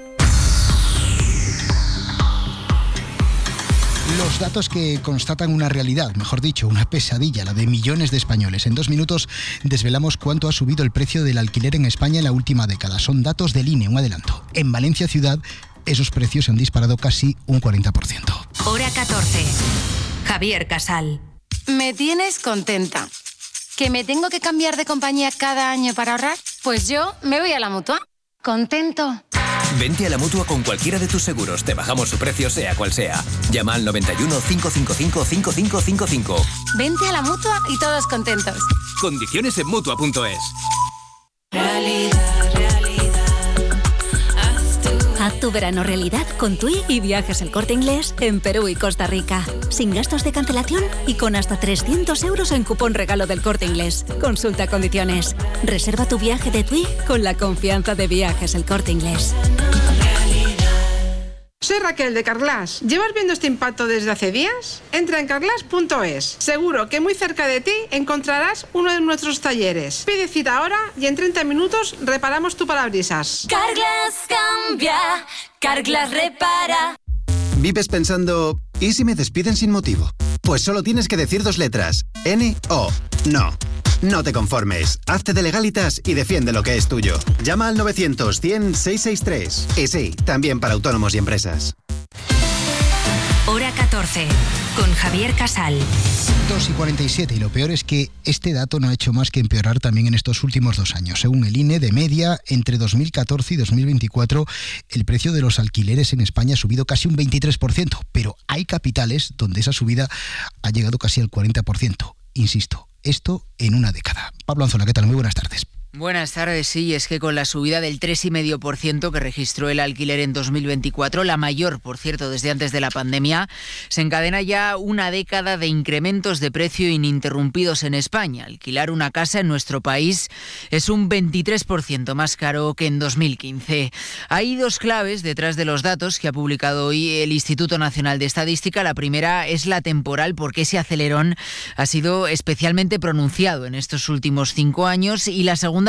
Los datos que constatan una realidad, mejor dicho, una pesadilla, la de millones de españoles. En dos minutos desvelamos cuánto ha subido el precio del alquiler en España en la última década. Son datos del I N E, un adelanto. En Valencia ciudad, esos precios se han disparado casi un cuarenta por ciento. Hora catorce. Javier Casal. Me tienes contenta. ¿Que me tengo que cambiar de compañía cada año para ahorrar? Pues yo me voy a la Mutua. ¿Contento? Vente a la Mutua con cualquiera de tus seguros. Te bajamos su precio, sea cual sea. Llama al noventa y uno, cinco cinco cinco, cinco cinco cinco cinco. Vente a la Mutua y todos contentos. Condiciones en Mutua punto es. Realidad, realidad. Haz tu... Haz tu verano realidad con TUI y Viajes El Corte Inglés en Perú y Costa Rica. Sin gastos de cancelación y con hasta trescientos euros en cupón regalo del Corte Inglés. Consulta condiciones. Reserva tu viaje de TUI con la confianza de Viajes El Corte Inglés. Soy Raquel de Carglass. ¿Llevas viendo este impacto desde hace días? Entra en carglass punto es. Seguro que muy cerca de ti encontrarás uno de nuestros talleres. Pide cita ahora y en treinta minutos reparamos tu parabrisas. Carglass cambia, Carglass repara. ¿Vives pensando, ¿y si me despiden sin motivo? Pues solo tienes que decir dos letras. N O. No. No te conformes. Hazte de Legalitas y defiende lo que es tuyo. Llama al novecientos, cien, seiscientos sesenta y tres. Y sí, también para autónomos y empresas. Hora catorce, con Javier Casal. dos y cuarenta y siete, y lo peor es que este dato no ha hecho más que empeorar también en estos últimos dos años. Según el I N E, de media, entre dos mil catorce y dos mil veinticuatro, el precio de los alquileres en España ha subido casi un veintitrés por ciento, pero hay capitales donde esa subida ha llegado casi al cuarenta por ciento. Insisto, esto en una década. Pablo Anzola, ¿qué tal? Muy buenas tardes. Buenas tardes, sí, es que con la subida del tres coma cinco por ciento que registró el alquiler en dos mil veinticuatro, la mayor, por cierto, desde antes de la pandemia, se encadena ya una década de incrementos de precio ininterrumpidos en España. Alquilar una casa en nuestro país es un veintitrés por ciento más caro que en dos mil quince. Hay dos claves detrás de los datos que ha publicado hoy el Instituto Nacional de Estadística. La primera es la temporal, porque ese acelerón ha sido especialmente pronunciado en estos últimos cinco años, y la segunda